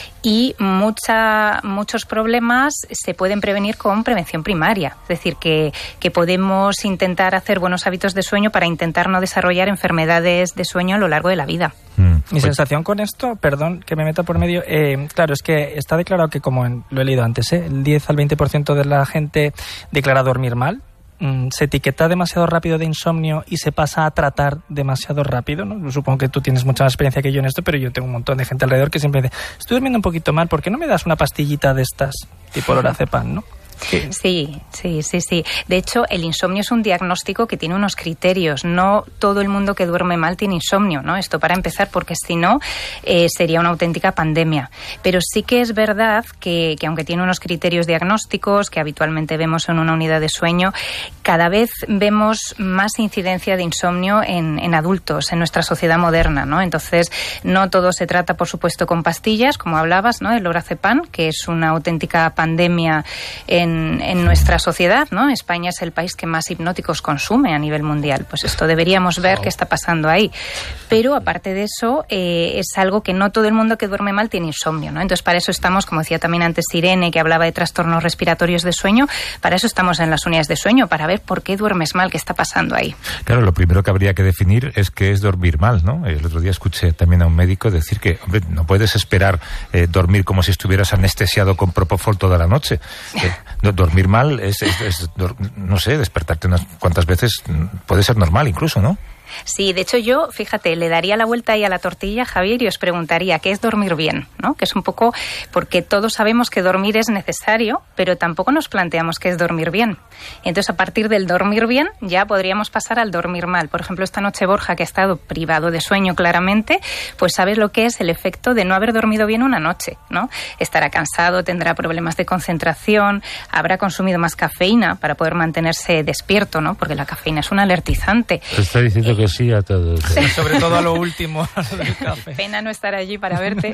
Y mucha, muchos problemas se pueden prevenir con prevención primaria. Es decir, que, que podemos intentar hacer buenos hábitos de sueño para intentar no desarrollar enfermedades de sueño a lo largo de la vida. Mm. Mi sensación con esto, perdón que me meta por medio, eh, claro, es que está declarado que, como en, lo he leído antes, ¿eh? el diez al veinte por ciento de la gente declara dormir mal. Se etiqueta demasiado rápido de insomnio y se pasa a tratar demasiado rápido, ¿no? Supongo que tú tienes mucha más experiencia que yo en esto, pero yo tengo un montón de gente alrededor que siempre dice, estoy durmiendo un poquito mal, ¿por qué no me das una pastillita de estas tipo lorazepam, ¿no? Sí, sí, sí, sí. De hecho, el insomnio es un diagnóstico que tiene unos criterios. No todo el mundo que duerme mal tiene insomnio, ¿no? Esto para empezar, porque si no, eh, sería una auténtica pandemia. Pero sí que es verdad que, que aunque tiene unos criterios diagnósticos que habitualmente vemos en una unidad de sueño, cada vez vemos más incidencia de insomnio en, en adultos, en nuestra sociedad moderna, ¿no? Entonces, no todo se trata, por supuesto, con pastillas, como hablabas, ¿no? El lorazepam, que es una auténtica pandemia en En, en nuestra sociedad, ¿no? España es el país que más hipnóticos consume a nivel mundial. Pues esto deberíamos ver qué está pasando ahí. Pero aparte de eso, eh, es algo que no todo el mundo que duerme mal tiene insomnio, ¿no? Entonces, para eso estamos, como decía también antes Irene, que hablaba de trastornos respiratorios de sueño, para eso estamos en las unidades de sueño, para ver por qué duermes mal, qué está pasando ahí. Claro, lo primero que habría que definir es qué es dormir mal, ¿no? El otro día escuché también a un médico decir que, hombre, no puedes esperar eh, dormir como si estuvieras anestesiado con Propofol toda la noche. Eh, Dormir mal es, es, es, no sé, despertarte unas cuantas veces puede ser normal incluso, ¿no? Sí, de hecho yo, fíjate, le daría la vuelta ahí a la tortilla, Javier, y os preguntaría qué es dormir bien, ¿no? Que es un poco, porque todos sabemos que dormir es necesario, pero tampoco nos planteamos qué es dormir bien. Entonces, a partir del dormir bien, ya podríamos pasar al dormir mal. Por ejemplo, esta noche Borja, que ha estado privado de sueño claramente, pues sabes lo que es el efecto de no haber dormido bien una noche, ¿no? Estará cansado, tendrá problemas de concentración, habrá consumido más cafeína para poder mantenerse despierto, ¿no? Porque la cafeína es un alertizante. Está diciendo que sí a todos. Sí, sobre todo a lo último, a lo del café. Pena no estar allí para verte.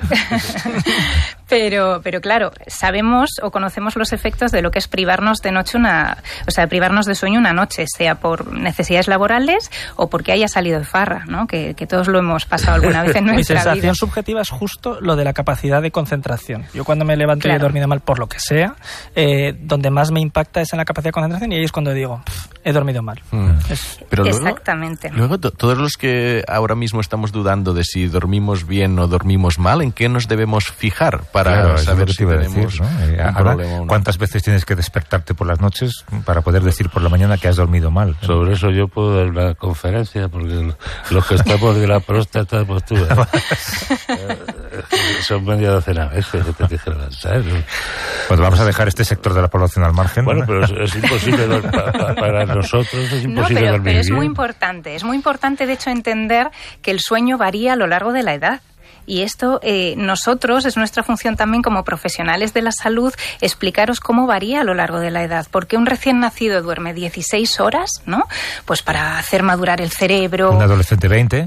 pero, pero claro, sabemos o conocemos los efectos de lo que es privarnos de noche una, o sea, privarnos de sueño una noche, sea por necesidades laborales o porque haya salido de farra, ¿no? Que, que todos lo hemos pasado alguna vez en nuestra vida. Mi sensación subjetiva es justo lo de la capacidad de concentración. Yo cuando me levanto claro. y he dormido mal por lo que sea, eh, donde más me impacta es en la capacidad de concentración y ahí es cuando digo, he dormido mal. Mm. Es... Pero luego, exactamente. Luego, todos los que ahora mismo estamos dudando de si dormimos bien o dormimos mal, ¿en qué nos debemos fijar para claro, saber si tenemos decir, ¿no? eh, un ahora, problema o no? ¿Cuántas veces tienes que despertarte por las noches para poder decir por la mañana que has dormido mal? Sobre eso yo puedo dar una conferencia, porque los que estamos de la próstata, pues tú, eh, son media docena veces que te tienes que levantar. Pues vamos a dejar este sector de la población al margen. Bueno, pero es, es imposible para, para nosotros, es imposible no, pero, dormir pero es bien. muy importante, es muy importante de hecho entender que el sueño varía a lo largo de la edad. Y esto, eh, nosotros, es nuestra función también como profesionales de la salud, explicaros cómo varía a lo largo de la edad. Porque un recién nacido duerme dieciséis horas, ¿no? Pues para hacer madurar el cerebro. Un adolescente veinte.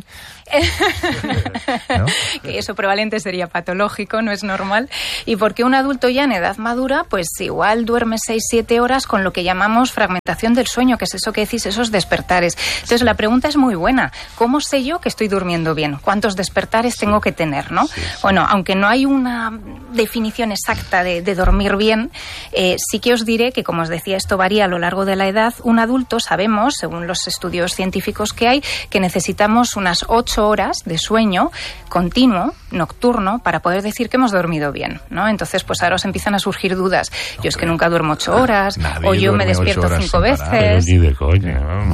¿No? Que eso probablemente sería patológico, no es normal. Y porque un adulto ya en edad madura, pues igual duerme seis siete horas con lo que llamamos fragmentación del sueño, que es eso que decís, esos despertares. Entonces la pregunta es muy buena. ¿Cómo sé yo que estoy durmiendo bien? ¿Cuántos despertares sí. tengo que tener, no? Sí, sí. Bueno, aunque no hay una definición exacta de, de dormir bien, eh, sí que os diré que, como os decía, esto varía a lo largo de la edad. Un adulto, sabemos, según los estudios científicos que hay, que necesitamos unas ocho horas de sueño continuo, nocturno, para poder decir que hemos dormido bien, ¿no? Entonces, pues ahora os empiezan a surgir dudas. Yo es que nunca duermo ocho horas, Nadie o yo me despierto cinco veces. Pero ni de coña, vamos.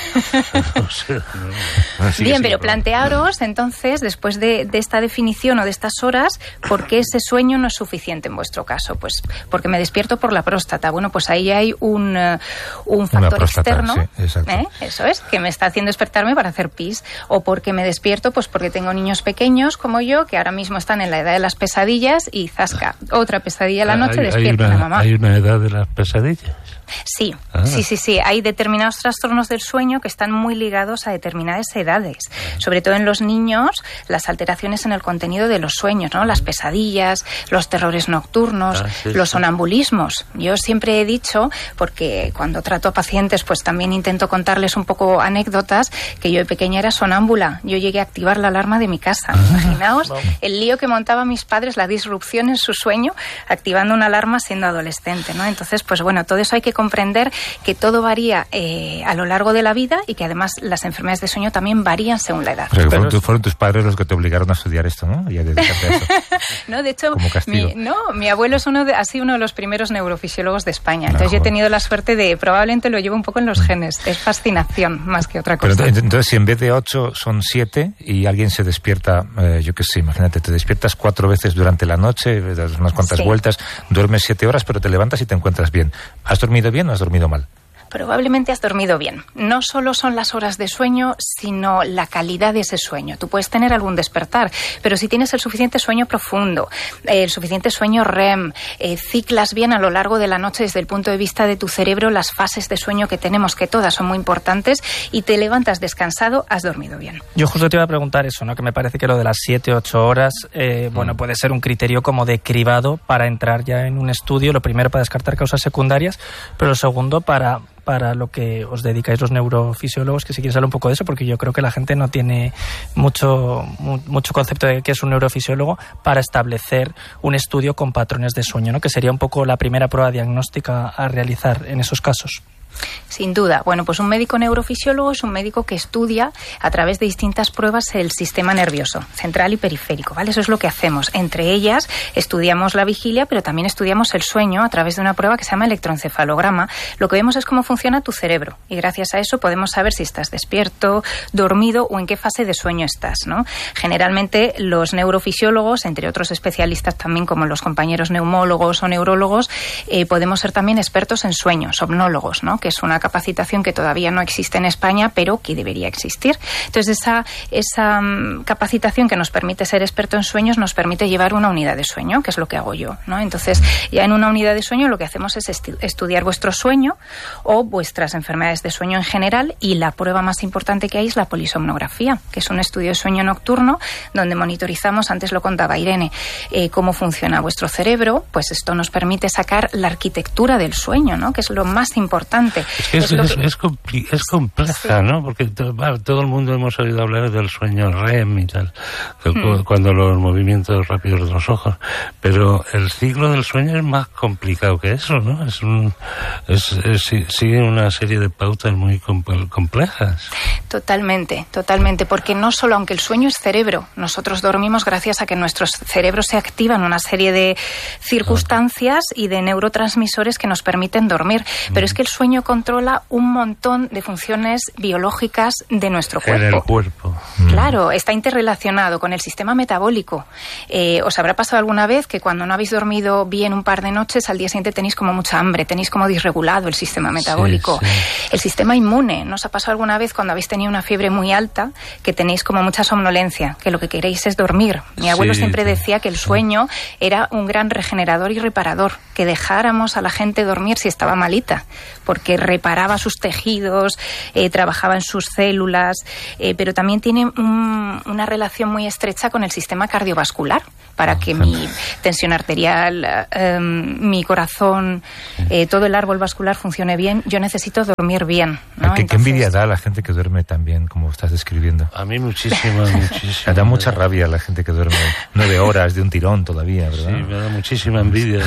No sé, no. Así Bien, sí, pero no. plantearos entonces, después de, de esta definición o de estas horas, ¿por qué ese sueño no es suficiente en vuestro caso? Pues porque me despierto por la próstata. Bueno, pues ahí hay un, uh, un factor próstata, externo, sí, exacto. ¿eh? Eso es, que me está haciendo despertarme para hacer pis. O porque me despierto, pues porque tengo niños pequeños como yo, que ahora mismo están en la edad de las pesadillas y zasca, otra pesadilla a la noche, hay, despierta hay la una, mamá. Hay una edad de las pesadillas. Sí, Ah. sí, sí, sí. Hay determinados trastornos del sueño que están muy ligados a determinadas edades. Sobre todo en los niños, las alteraciones en el contenido de los sueños, ¿no? Las pesadillas, los terrores nocturnos, Ah, sí, los sí. sonambulismos. Yo siempre he dicho, porque cuando trato a pacientes, pues también intento contarles un poco anécdotas, que yo de pequeña era sonámbula. Yo llegué a activar la alarma de mi casa. Imaginaos el lío que montaban mis padres, la disrupción en su sueño, activando una alarma siendo adolescente, ¿no? Entonces, pues bueno, todo eso hay que comprender que todo varía eh, a lo largo de la vida y que además las enfermedades de sueño también varían según la edad. O sea, que fueron, Pero tu- fueron tus padres los que te obligaron a estudiar esto, ¿no? Y a dedicarte a eso. No, de hecho, Como castigo. mi, no, mi abuelo es uno de, ha sido uno de los primeros neurofisiólogos de España. Ah, Entonces yo he joder. tenido la suerte de, probablemente lo llevo un poco en los genes. Es fascinación más que otra Pero cosa. ent- entonces, si en vez de ocho son siete y alguien se despierta, eh, yo qué sé, imagínate, te despiertas cuatro veces durante la noche, das unas cuantas Sí. vueltas, duermes siete horas, pero te levantas y te encuentras bien. ¿Has dormido bien o has dormido mal? Probablemente has dormido bien. No solo son las horas de sueño, sino la calidad de ese sueño. Tú puedes tener algún despertar, pero si tienes el suficiente sueño profundo, eh, el suficiente sueño R E M, eh, ciclas bien a lo largo de la noche desde el punto de vista de tu cerebro las fases de sueño que tenemos, que todas son muy importantes, y te levantas descansado, has dormido bien. Yo justo te iba a preguntar eso, ¿no? Que me parece que lo de las siete, ocho horas, eh, bueno, puede ser un criterio como de cribado para entrar ya en un estudio. Lo primero para descartar causas secundarias, pero lo segundo para para lo que os dedicáis los neurofisiólogos, que si quieres hablar un poco de eso, porque yo creo que la gente no tiene mucho, mu- mucho concepto de qué es un neurofisiólogo para establecer un estudio con patrones de sueño, ¿no? Que sería un poco la primera prueba diagnóstica a realizar en esos casos. Sin duda. Bueno, pues un médico neurofisiólogo es un médico que estudia a través de distintas pruebas el sistema nervioso, central y periférico, ¿vale? Eso es lo que hacemos. Entre ellas estudiamos la vigilia, pero también estudiamos el sueño a través de una prueba que se llama electroencefalograma. Lo que vemos es cómo funciona tu cerebro y gracias a eso podemos saber si estás despierto, dormido o en qué fase de sueño estás, ¿no? Generalmente los neurofisiólogos, entre otros especialistas también como los compañeros neumólogos o neurólogos, eh, podemos ser también expertos en sueño, somnólogos, ¿no? Que es una capacitación que todavía no existe en España, pero que debería existir. Entonces, esa, esa um, capacitación que nos permite ser experto en sueños nos permite llevar una unidad de sueño, que es lo que hago yo, ¿no? Entonces, ya en una unidad de sueño lo que hacemos es estu- estudiar vuestro sueño o vuestras enfermedades de sueño en general, y la prueba más importante que hay es la polisomnografía, que es un estudio de sueño nocturno donde monitorizamos, antes lo contaba Irene, eh, cómo funciona vuestro cerebro. Pues esto nos permite sacar la arquitectura del sueño, ¿no? Que es lo más importante. Es que es, Es lo es, que- es compli- es compleja, ¿no? Porque to- va, todo el mundo hemos oído hablar del sueño R E M y tal, de cu- Mm. cuando los movimientos rápidos de los ojos, pero el ciclo del sueño es más complicado que eso, ¿no? Es un, es, es- si- sigue una serie de pautas muy comp- complejas. Totalmente, totalmente, porque no solo, aunque el sueño es cerebro, nosotros dormimos gracias a que nuestros cerebros se activan una serie de circunstancias y de neurotransmisores que nos permiten dormir, pero es que el sueño controla un montón de funciones biológicas de nuestro En el cuerpo. cuerpo. Claro, está interrelacionado con el sistema metabólico. Eh, ¿Os habrá pasado alguna vez que cuando no habéis dormido bien un par de noches, al día siguiente tenéis como mucha hambre, tenéis como disregulado el sistema metabólico? Sí, sí. El sistema inmune, ¿no os ha pasado alguna vez cuando habéis tenido una fiebre muy alta que tenéis como mucha somnolencia, que lo que queréis es dormir? Mi abuelo Sí, siempre sí, decía que el sueño era un gran regenerador y reparador, que dejáramos a la gente dormir si estaba malita, porque reparaba sus tejidos, eh, trabajaba en sus células, eh, pero también tiene un- una relación muy estrecha con el sistema cardiovascular, para que mi tensión arterial, eh, mi corazón, eh, todo el árbol vascular funcione bien. Yo necesito dormir bien, ¿no? ¿Qué, qué Entonces, envidia da a la gente que duerme tan bien como estás describiendo? A mí muchísima, muchísima. Me da mucha rabia la gente que duerme nueve horas de un tirón todavía, ¿verdad? Sí, me da muchísima envidia.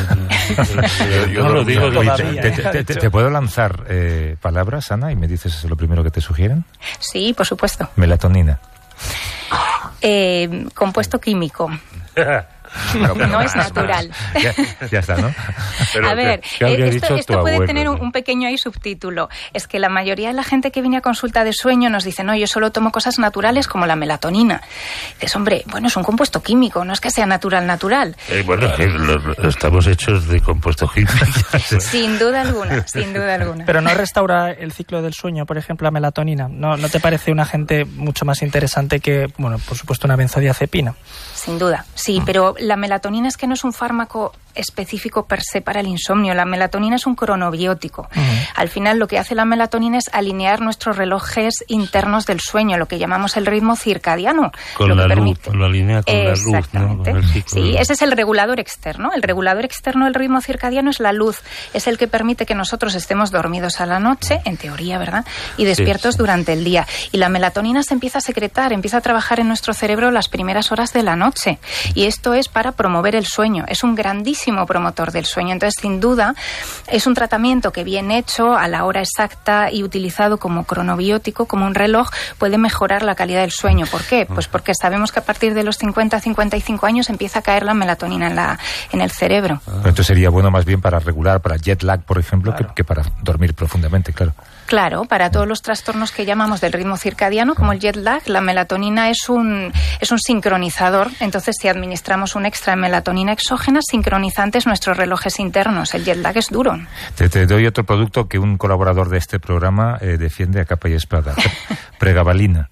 Yo- yo no lo digo Oye, que te, te- te- te- te puedo lanzar eh, palabras, Ana, y me dices lo primero que te sugieren? Sí, por supuesto. Melatonina. Eh, compuesto químico. Pero, pero no más, es natural. Ya, ya está, ¿no? Pero, a ver, ¿qué, qué habría esto, dicho esto tu puede abuelo, tener un, ¿no? un pequeño ahí subtítulo. Es que la mayoría de la gente que viene a consulta de sueño nos dice, no, yo solo tomo cosas naturales como la melatonina. Dices, hombre, bueno, es un compuesto químico, no es que sea natural, natural. Eh, bueno, eh, lo- estamos hechos de compuestos químicos. Sin duda alguna, sin duda alguna. Pero no restaura el ciclo del sueño, por ejemplo, la melatonina. ¿No, no te parece un agente mucho más interesante que, bueno, por supuesto, una benzodiazepina? Sin duda, sí, pero la melatonina es que no es un fármaco específico per se para el insomnio. La melatonina es un cronobiótico. Uh-huh. Al final lo que hace la melatonina es alinear nuestros relojes internos del sueño, lo que llamamos el ritmo circadiano. Con lo la que luz, permite... lo alinea con la luz, ¿no? Exactamente. Con el ciclo Sí, de... ese es el regulador externo. El regulador externo del ritmo circadiano es la luz. Es el que permite que nosotros estemos dormidos a la noche, en teoría, ¿verdad? Y despiertos sí, sí. durante el día. Y la melatonina se empieza a secretar, empieza a trabajar en nuestro cerebro las primeras horas de la noche. Y esto es para promover el sueño. Es un grandísimo promotor del sueño. Entonces, sin duda, es un tratamiento que bien hecho, a la hora exacta y utilizado como cronobiótico, como un reloj, puede mejorar la calidad del sueño. ¿Por qué? Pues porque sabemos que a partir de los cincuenta a cincuenta y cinco años empieza a caer la melatonina en, la, en el cerebro. Pero entonces sería bueno más bien para regular, para jet lag, por ejemplo, Claro. que, que para dormir profundamente, claro. Claro, para todos los trastornos que llamamos del ritmo circadiano, como el jet lag, la melatonina es un, es un sincronizador. Entonces, si administramos un extra de melatonina exógena, sincroniza antes nuestros relojes internos. El jet lag es duro. Te, te doy otro producto que un colaborador de este programa eh, defiende a capa y espada. Pregabalina.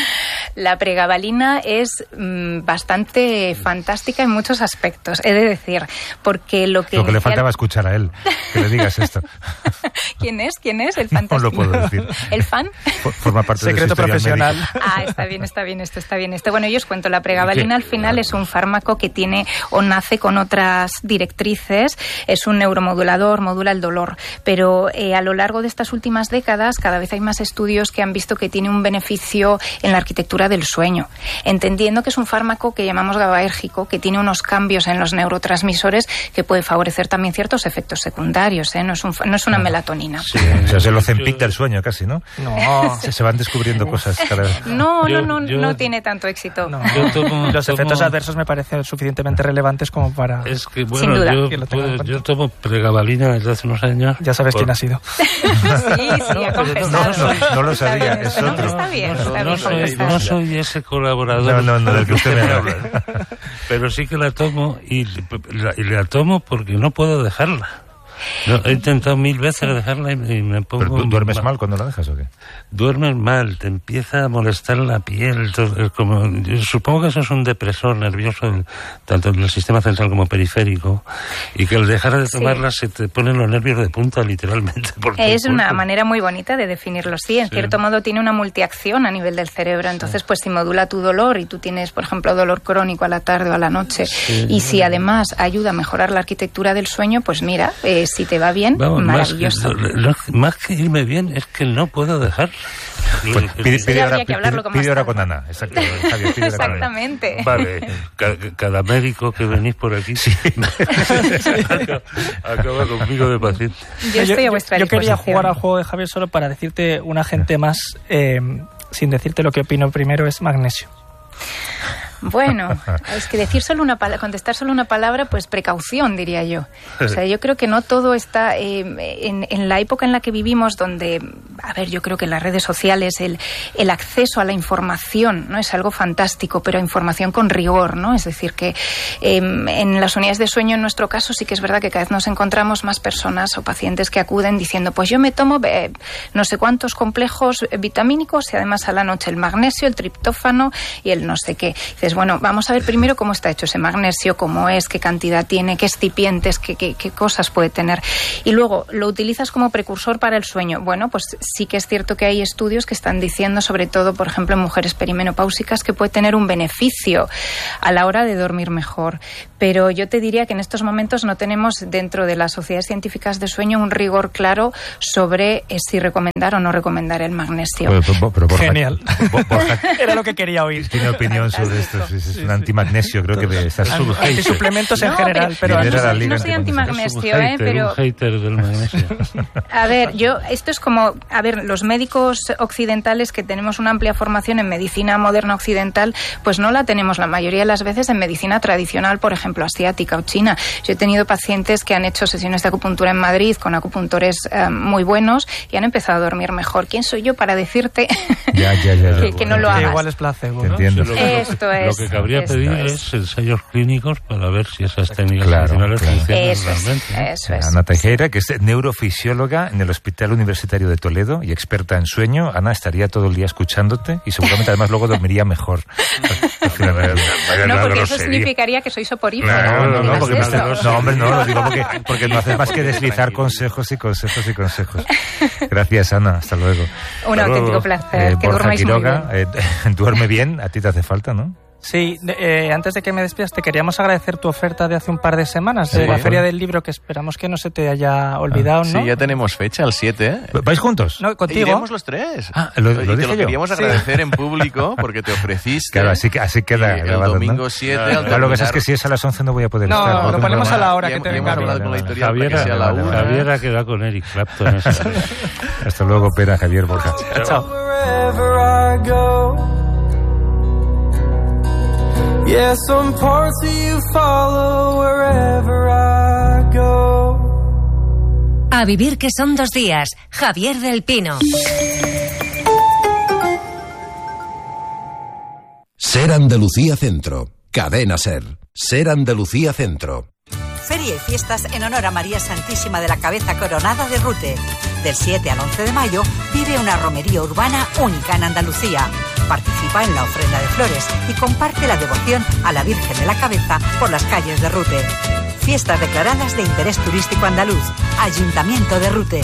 La pregabalina es mmm, bastante fantástica en muchos aspectos, he de decir, porque lo que... Lo que le inicial... faltaba escuchar a él, que le digas esto. ¿Quién es? ¿Quién es? El fantástico. No lo puedo decir. ¿El fan? Forma parte Secreto de su profesional. médica. Ah, está bien, está bien, esto está bien. Esto, bueno, yo os cuento, la pregabalina al final es un fármaco que tiene o nace con otras directrices, es un neuromodulador, modula el dolor, pero eh, a lo largo de estas últimas décadas cada vez hay más estudios que han visto que tiene un beneficio en la arquitectura del sueño, entendiendo que es un fármaco que llamamos GABAérgico, que tiene unos cambios en los neurotransmisores que puede favorecer también ciertos efectos secundarios, ¿eh? No es un, no es una melatonina. Sí, o sea, es el Ozempic del sueño casi, ¿no? No. Se, se van descubriendo cosas cada vez. No, Yo- no, no, yo- no tiene tanto éxito. No. Yo tomo- Los tomo- efectos adversos me parecen suficientemente relevantes como para... Es que, Sin bueno, duda. yo, Que lo tenga en puedo- cuenta. yo tomo pregabalina desde hace unos años. Ya sabes por- quién ha sido. Sí, sí, ha confesado. no, no, no lo Está sabía, bien, es ¿no? otro. Está bien, No, está no bien soy, confesado. no soy ese colaborador. No, no, no, del que usted me habla. Pero sí que la tomo y la, y la tomo porque no puedo dejarla. No, he intentado mil veces dejarla y, y me pongo... ¿Pero tú duermes mal cuando la dejas o qué? Duermes mal, te empieza a molestar la piel. todo, es como, yo supongo que eso es un depresor nervioso, el- tanto en el sistema central como periférico, y que al dejar de Sí. tomarla se te ponen los nervios de punta, literalmente. porque Es el una cuerpo- manera muy bonita de definirlo. Sí, en Sí. cierto modo tiene una multiacción a nivel del cerebro. Entonces, pues si modula tu dolor y tú tienes, por ejemplo, dolor crónico a la tarde o a la noche, y si además ayuda a mejorar la arquitectura del sueño, pues mira, eh, si te va bien, Vamos, más que, maravilloso. lo- más que irme bien, es que no puedo dejar. Pues pide, Eso pide ya ahora, habría que hablarlo pide- con pide más ahora calma. con Ana. Exacto, Javier, pide ahora con Ana. Exactamente. Vale, ca- cada médico que venís por aquí acaba, acaba conmigo de paciente. Yo estoy a vuestra yo quería disposición. jugar al juego de Javier solo para decirte un agente más, eh, sin decirte lo que opino primero, es magnesio. Bueno, es que decir solo una palabra, contestar solo una palabra, pues precaución, diría yo. O sea, yo creo que no todo está eh, en, en la época en la que vivimos, donde, a ver, yo creo que las redes sociales, el, el acceso a la información, ¿no? Es algo fantástico, pero información con rigor, ¿no? Es decir, que eh, en las unidades de sueño, en nuestro caso, sí que es verdad que cada vez nos encontramos más personas o pacientes que acuden diciendo, pues yo me tomo eh, no sé cuántos complejos vitamínicos y además a la noche el magnesio, el triptófano y el no sé qué. Dices, bueno, vamos a ver primero cómo está hecho ese magnesio, cómo es, qué cantidad tiene, qué excipientes, qué, qué, qué cosas puede tener. Y luego, ¿lo utilizas como precursor para el sueño? Bueno, pues sí que es cierto que hay estudios que están diciendo, sobre todo, por ejemplo, en mujeres perimenopáusicas, que puede tener un beneficio a la hora de dormir mejor. Pero yo te diría que en estos momentos no tenemos dentro de las sociedades científicas de sueño un rigor claro sobre eh, si recomendar o no recomendar el magnesio. Pero, pero, pero Borja, Genial. Bo- Borja Era lo que quería oír. tiene opinión sobre esto. es, es, es un antimagnesio, creo que de esas antisuplementos en no, general, pero, pero, pero no, no, no soy antimagnesio, un ¿eh? hater, Pero un hater del magnesio. a ver, yo esto es como, a ver, los médicos occidentales que tenemos una amplia formación en medicina moderna occidental, pues no la tenemos la mayoría de las veces en medicina tradicional, por ejemplo, asiática o china. Yo he tenido pacientes que han hecho sesiones de acupuntura en Madrid con acupuntores eh, muy buenos y han empezado a dormir mejor. ¿Quién soy yo para decirte ya, ya, ya, ya, que, que no lo hagas? Igual es placebo, ¿no? ¿no? Entiendo. Sí, lo, que, Esto es, lo que cabría esto pedir es. es ensayos clínicos para ver si esas técnicas Claro, tradicionales claro. funcionan Eso es, realmente. eso es. Ana Tejera, que es neurofisióloga en el Hospital Universitario de Toledo y experta en sueño. Ana, estaría todo el día escuchándote y seguramente además luego dormiría mejor. No, porque eso significaría que soy soporífero. Claro, no, no, ¿Qué porque es no, esto? no, hombre, no, lo digo porque, porque no haces más que deslizar consejos y consejos y consejos. Gracias, Ana, hasta luego. Un Hasta auténtico luego. placer, Eh, que Borja durmáis muy Quiroga, eh, duerme bien, a ti te hace falta, ¿no? Sí, eh, antes de que me despidas, te queríamos agradecer tu oferta de hace un par de semanas, de Sí. la Feria del Libro, que esperamos que no se te haya olvidado, ¿no? Sí, ya tenemos fecha, el siete. ¿eh? ¿Vais juntos? No, contigo. Iremos los tres. Ah, lo- lo y te dije lo yo. queríamos agradecer en público porque te ofreciste. Claro, así, que, así queda y el grabado, ¿no? domingo siete. al Claro, lo que pasa es terminar- que si es a las once no voy a poder No, estar. lo tengo ponemos programa. a la hora Ya que te hemos venga hablado bien. con la editorial Javier, para que sea la vale, una. vale. Javier ha quedado con Eric Clapton. esa vez. Hasta luego, Pera, Javier, Borja. Chao. Yeah, some parts of you follow wherever I go. A vivir que son dos días. Javier del Pino. Ser Andalucía Centro. Cadena Ser. Ser Andalucía Centro. Feria y fiestas en honor a María Santísima de la Cabeza Coronada de Rute. Del siete al once de mayo vive una romería urbana única en Andalucía. Participa en la ofrenda de flores y comparte la devoción a la Virgen de la Cabeza por las calles de Rute. Fiestas declaradas de interés turístico andaluz. Ayuntamiento de Rute.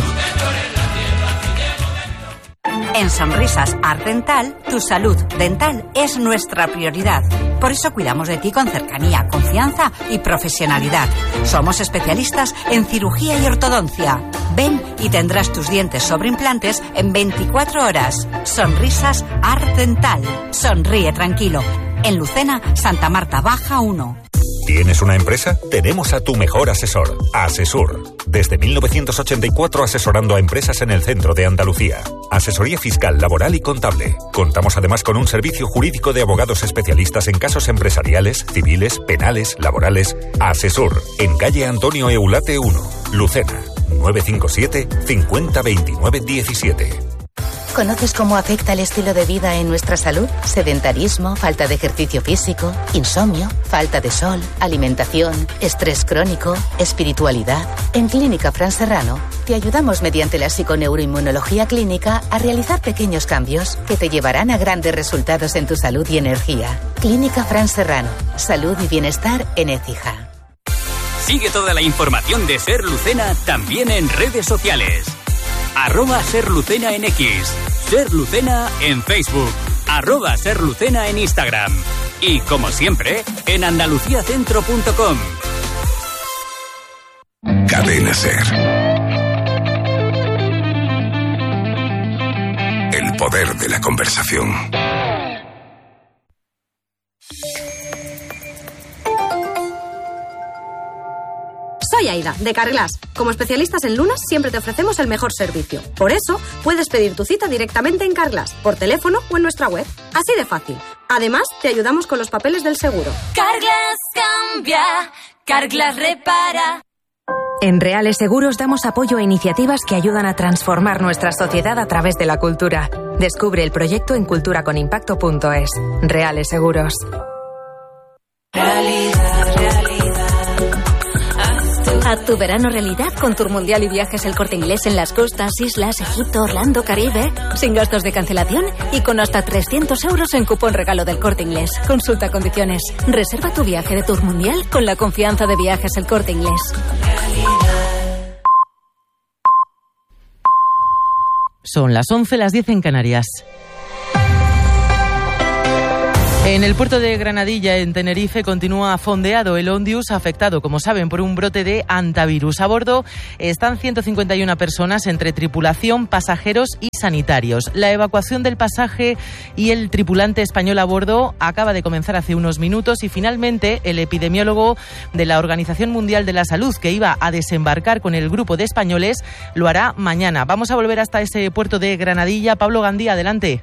En Sonrisas Art Dental, tu salud dental es nuestra prioridad. Por eso cuidamos de ti con cercanía, confianza y profesionalidad. Somos especialistas en cirugía y ortodoncia. Ven y tendrás tus dientes sobre implantes en veinticuatro horas. Sonrisas Art Dental. Sonríe tranquilo. En Lucena, Santa Marta Baja uno. ¿Tienes una empresa? Tenemos a tu mejor asesor, Asesur. Desde mil novecientos ochenta y cuatro asesorando a empresas en el centro de Andalucía. Asesoría fiscal, laboral y contable. Contamos además con un servicio jurídico de abogados especialistas en casos empresariales, civiles, penales, laborales. Asesur, en calle Antonio Eulate uno, Lucena, nueve cinco siete, cincuenta veintinueve diecisiete. ¿Conoces cómo afecta el estilo de vida en nuestra salud? Sedentarismo, falta de ejercicio físico, insomnio, falta de sol, alimentación, estrés crónico, espiritualidad. En Clínica Fran Serrano te ayudamos mediante la psiconeuroinmunología clínica a realizar pequeños cambios que te llevarán a grandes resultados en tu salud y energía. Clínica Fran Serrano. Salud y bienestar en Écija. Sigue toda la información de Ser Lucena también en redes sociales. Arroba Ser Lucena en X, Ser Lucena en Facebook, arroba Ser Lucena en Instagram y, como siempre, en andaluciacentro punto com. Cadena Ser. El poder de la conversación. Soy Aida, de Carglass. Como especialistas en lunas, siempre te ofrecemos el mejor servicio. Por eso, puedes pedir tu cita directamente en Carglass, por teléfono o en nuestra web. Así de fácil. Además, te ayudamos con los papeles del seguro. Carglass cambia, Carglass repara. En Reales Seguros damos apoyo a iniciativas que ayudan a transformar nuestra sociedad a través de la cultura. Descubre el proyecto en culturaconimpacto punto es. Reales Seguros. Realidad, realidad. Haz tu verano realidad con Tour Mundial y Viajes El Corte Inglés en las costas, islas, Egipto, Orlando, Caribe. Sin gastos de cancelación y con hasta trescientos euros en cupón regalo del Corte Inglés. Consulta condiciones. Reserva tu viaje de Tour Mundial con la confianza de Viajes El Corte Inglés. Son las once, las diez en Canarias. En el puerto de Granadilla, en Tenerife, continúa fondeado el Ondius, afectado, como saben, por un brote de hantavirus. A bordo están ciento cincuenta y una personas, entre tripulación, pasajeros y sanitarios. La evacuación del pasaje y el tripulante español a bordo acaba de comenzar hace unos minutos y finalmente el epidemiólogo de la Organización Mundial de la Salud, que iba a desembarcar con el grupo de españoles, lo hará mañana. Vamos a volver hasta ese puerto de Granadilla. Pablo Gandía, adelante.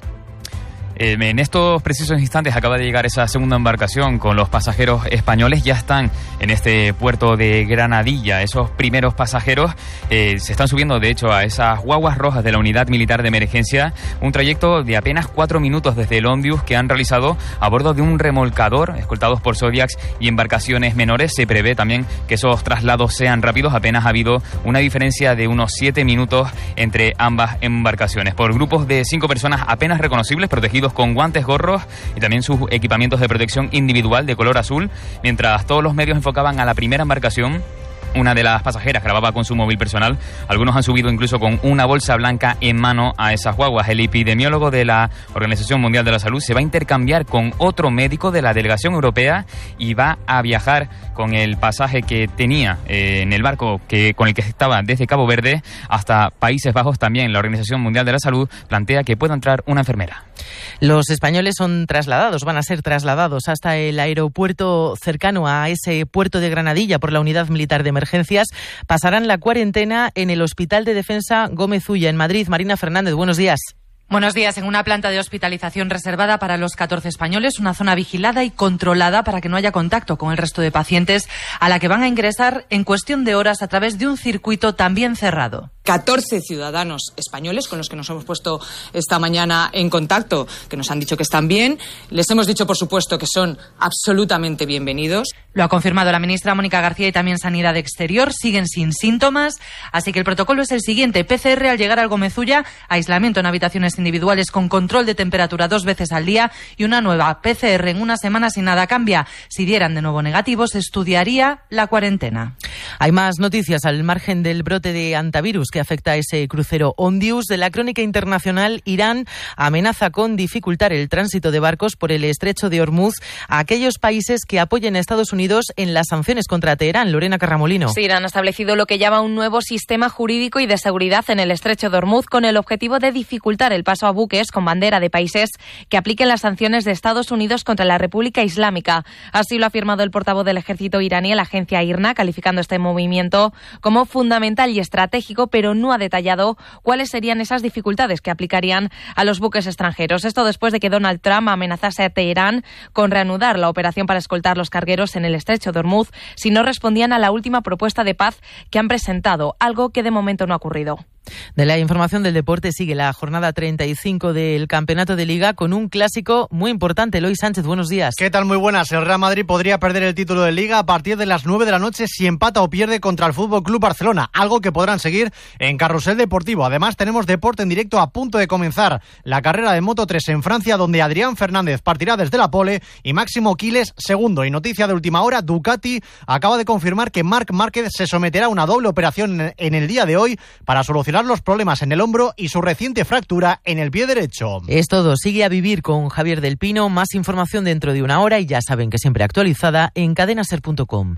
Eh, en estos precisos instantes acaba de llegar esa segunda embarcación con los pasajeros españoles. Ya están en este puerto de Granadilla. Esos primeros pasajeros eh, se están subiendo, de hecho, a esas guaguas rojas de la Unidad Militar de Emergencia. Un trayecto de apenas cuatro minutos desde el Ondius que han realizado a bordo de un remolcador, escoltados por Zodiacs y embarcaciones menores. Se prevé también que esos traslados sean rápidos. Apenas ha habido una diferencia de unos siete minutos entre ambas embarcaciones. Por grupos de cinco personas apenas reconocibles, protegidos con guantes, gorros y también sus equipamientos de protección individual de color azul, mientras todos los medios enfocaban a la primera embarcación. Una de las pasajeras grababa con su móvil personal. Algunos han subido incluso con una bolsa blanca en mano a esas guaguas. El epidemiólogo de la Organización Mundial de la Salud se va a intercambiar con otro médico de la delegación europea y va a viajar con el pasaje que tenía eh, en el barco que con el que estaba desde Cabo Verde hasta Países Bajos. También la Organización Mundial de la Salud plantea que pueda entrar una enfermera. Los españoles son trasladados, van a ser trasladados hasta el aeropuerto cercano a ese puerto de Granadilla por la Unidad Militar de Emergencias. Pasarán la cuarentena en el Hospital de Defensa Gómez Ulla, en Madrid. Marina Fernández, buenos días. Buenos días. En una planta de hospitalización reservada para los catorce españoles, una zona vigilada y controlada para que no haya contacto con el resto de pacientes, a la que van a ingresar en cuestión de horas a través de un circuito también cerrado. catorce ciudadanos españoles con los que nos hemos puesto esta mañana en contacto, que nos han dicho que están bien. Les hemos dicho, por supuesto, que son absolutamente bienvenidos. Lo ha confirmado la ministra Mónica García y también Sanidad Exterior. Siguen sin síntomas, así que el protocolo es el siguiente: P C R al llegar al Gómez Ulla, aislamiento en habitaciones individuales con control de temperatura dos veces al día y una nueva P C R en una semana si nada cambia. Si dieran de nuevo negativos, se estudiaría la cuarentena. Hay más noticias al margen del brote de hantavirus que afecta a ese crucero Ondius. De la crónica internacional, Irán amenaza con dificultar el tránsito de barcos por el estrecho de Hormuz a aquellos países que apoyen a Estados Unidos en las sanciones contra Teherán. Lorena Carramolino. Sí, Irán ha establecido lo que llama un nuevo sistema jurídico y de seguridad en el estrecho de Hormuz con el objetivo de dificultar el paso a buques con bandera de países que apliquen las sanciones de Estados Unidos contra la República Islámica. Así lo ha afirmado el portavoz del ejército iraní a la agencia IRNA, calificando este movimiento como fundamental y estratégico, pero no ha detallado cuáles serían esas dificultades que aplicarían a los buques extranjeros. Esto después de que Donald Trump amenazase a Teherán con reanudar la operación para escoltar los cargueros en el estrecho de Hormuz si no respondían a la última propuesta de paz que han presentado, algo que de momento no ha ocurrido. De la información del deporte sigue la jornada treinta y cinco del Campeonato de Liga con un clásico muy importante. Eloy Sánchez, buenos días. ¿Qué tal? Muy buenas. El Real Madrid podría perder el título de Liga a partir de las nueve de la noche si empata o pierde contra el F C Barcelona, algo que podrán seguir en Carrusel Deportivo. Además, tenemos deporte en directo a punto de comenzar la carrera de Moto tres en Francia, donde Adrián Fernández partirá desde la pole y Máximo Quiles segundo. Y noticia de última hora, Ducati acaba de confirmar que Marc Márquez se someterá a una doble operación en el día de hoy para solucionar los problemas en el hombro y su reciente fractura en el pie derecho. Es todo. Sigue a vivir con Javier del Pino. Más información dentro de una hora y ya saben que siempre actualizada en cadena ser punto com.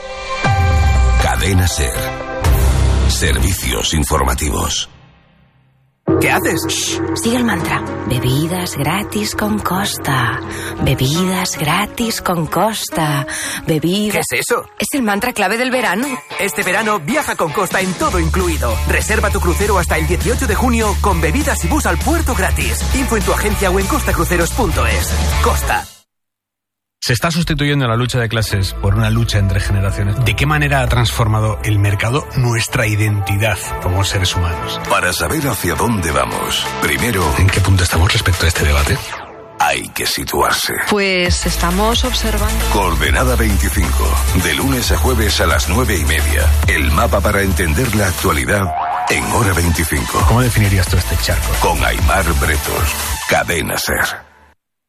Cadena Ser. Servicios informativos. ¿Qué haces? Shh, sigue el mantra. Bebidas gratis con Costa. Bebidas gratis con Costa. Bebidas... ¿Qué es eso? Es el mantra clave del verano. Este verano viaja con Costa en todo incluido. Reserva tu crucero hasta el dieciocho de junio con bebidas y bus al puerto gratis. Info en tu agencia o en costa cruceros punto es. Costa. Se está sustituyendo la lucha de clases por una lucha entre generaciones. ¿De qué manera ha transformado el mercado nuestra identidad como seres humanos? Para saber hacia dónde vamos, primero... ¿En qué punto estamos respecto a este debate? Hay que situarse. Pues estamos observando... Coordenada veinticinco, de lunes a jueves a las nueve y media. El mapa para entender la actualidad en Hora veinticinco. ¿Cómo definirías tú este charco? Con Aimar Bretos, Cadena Ser.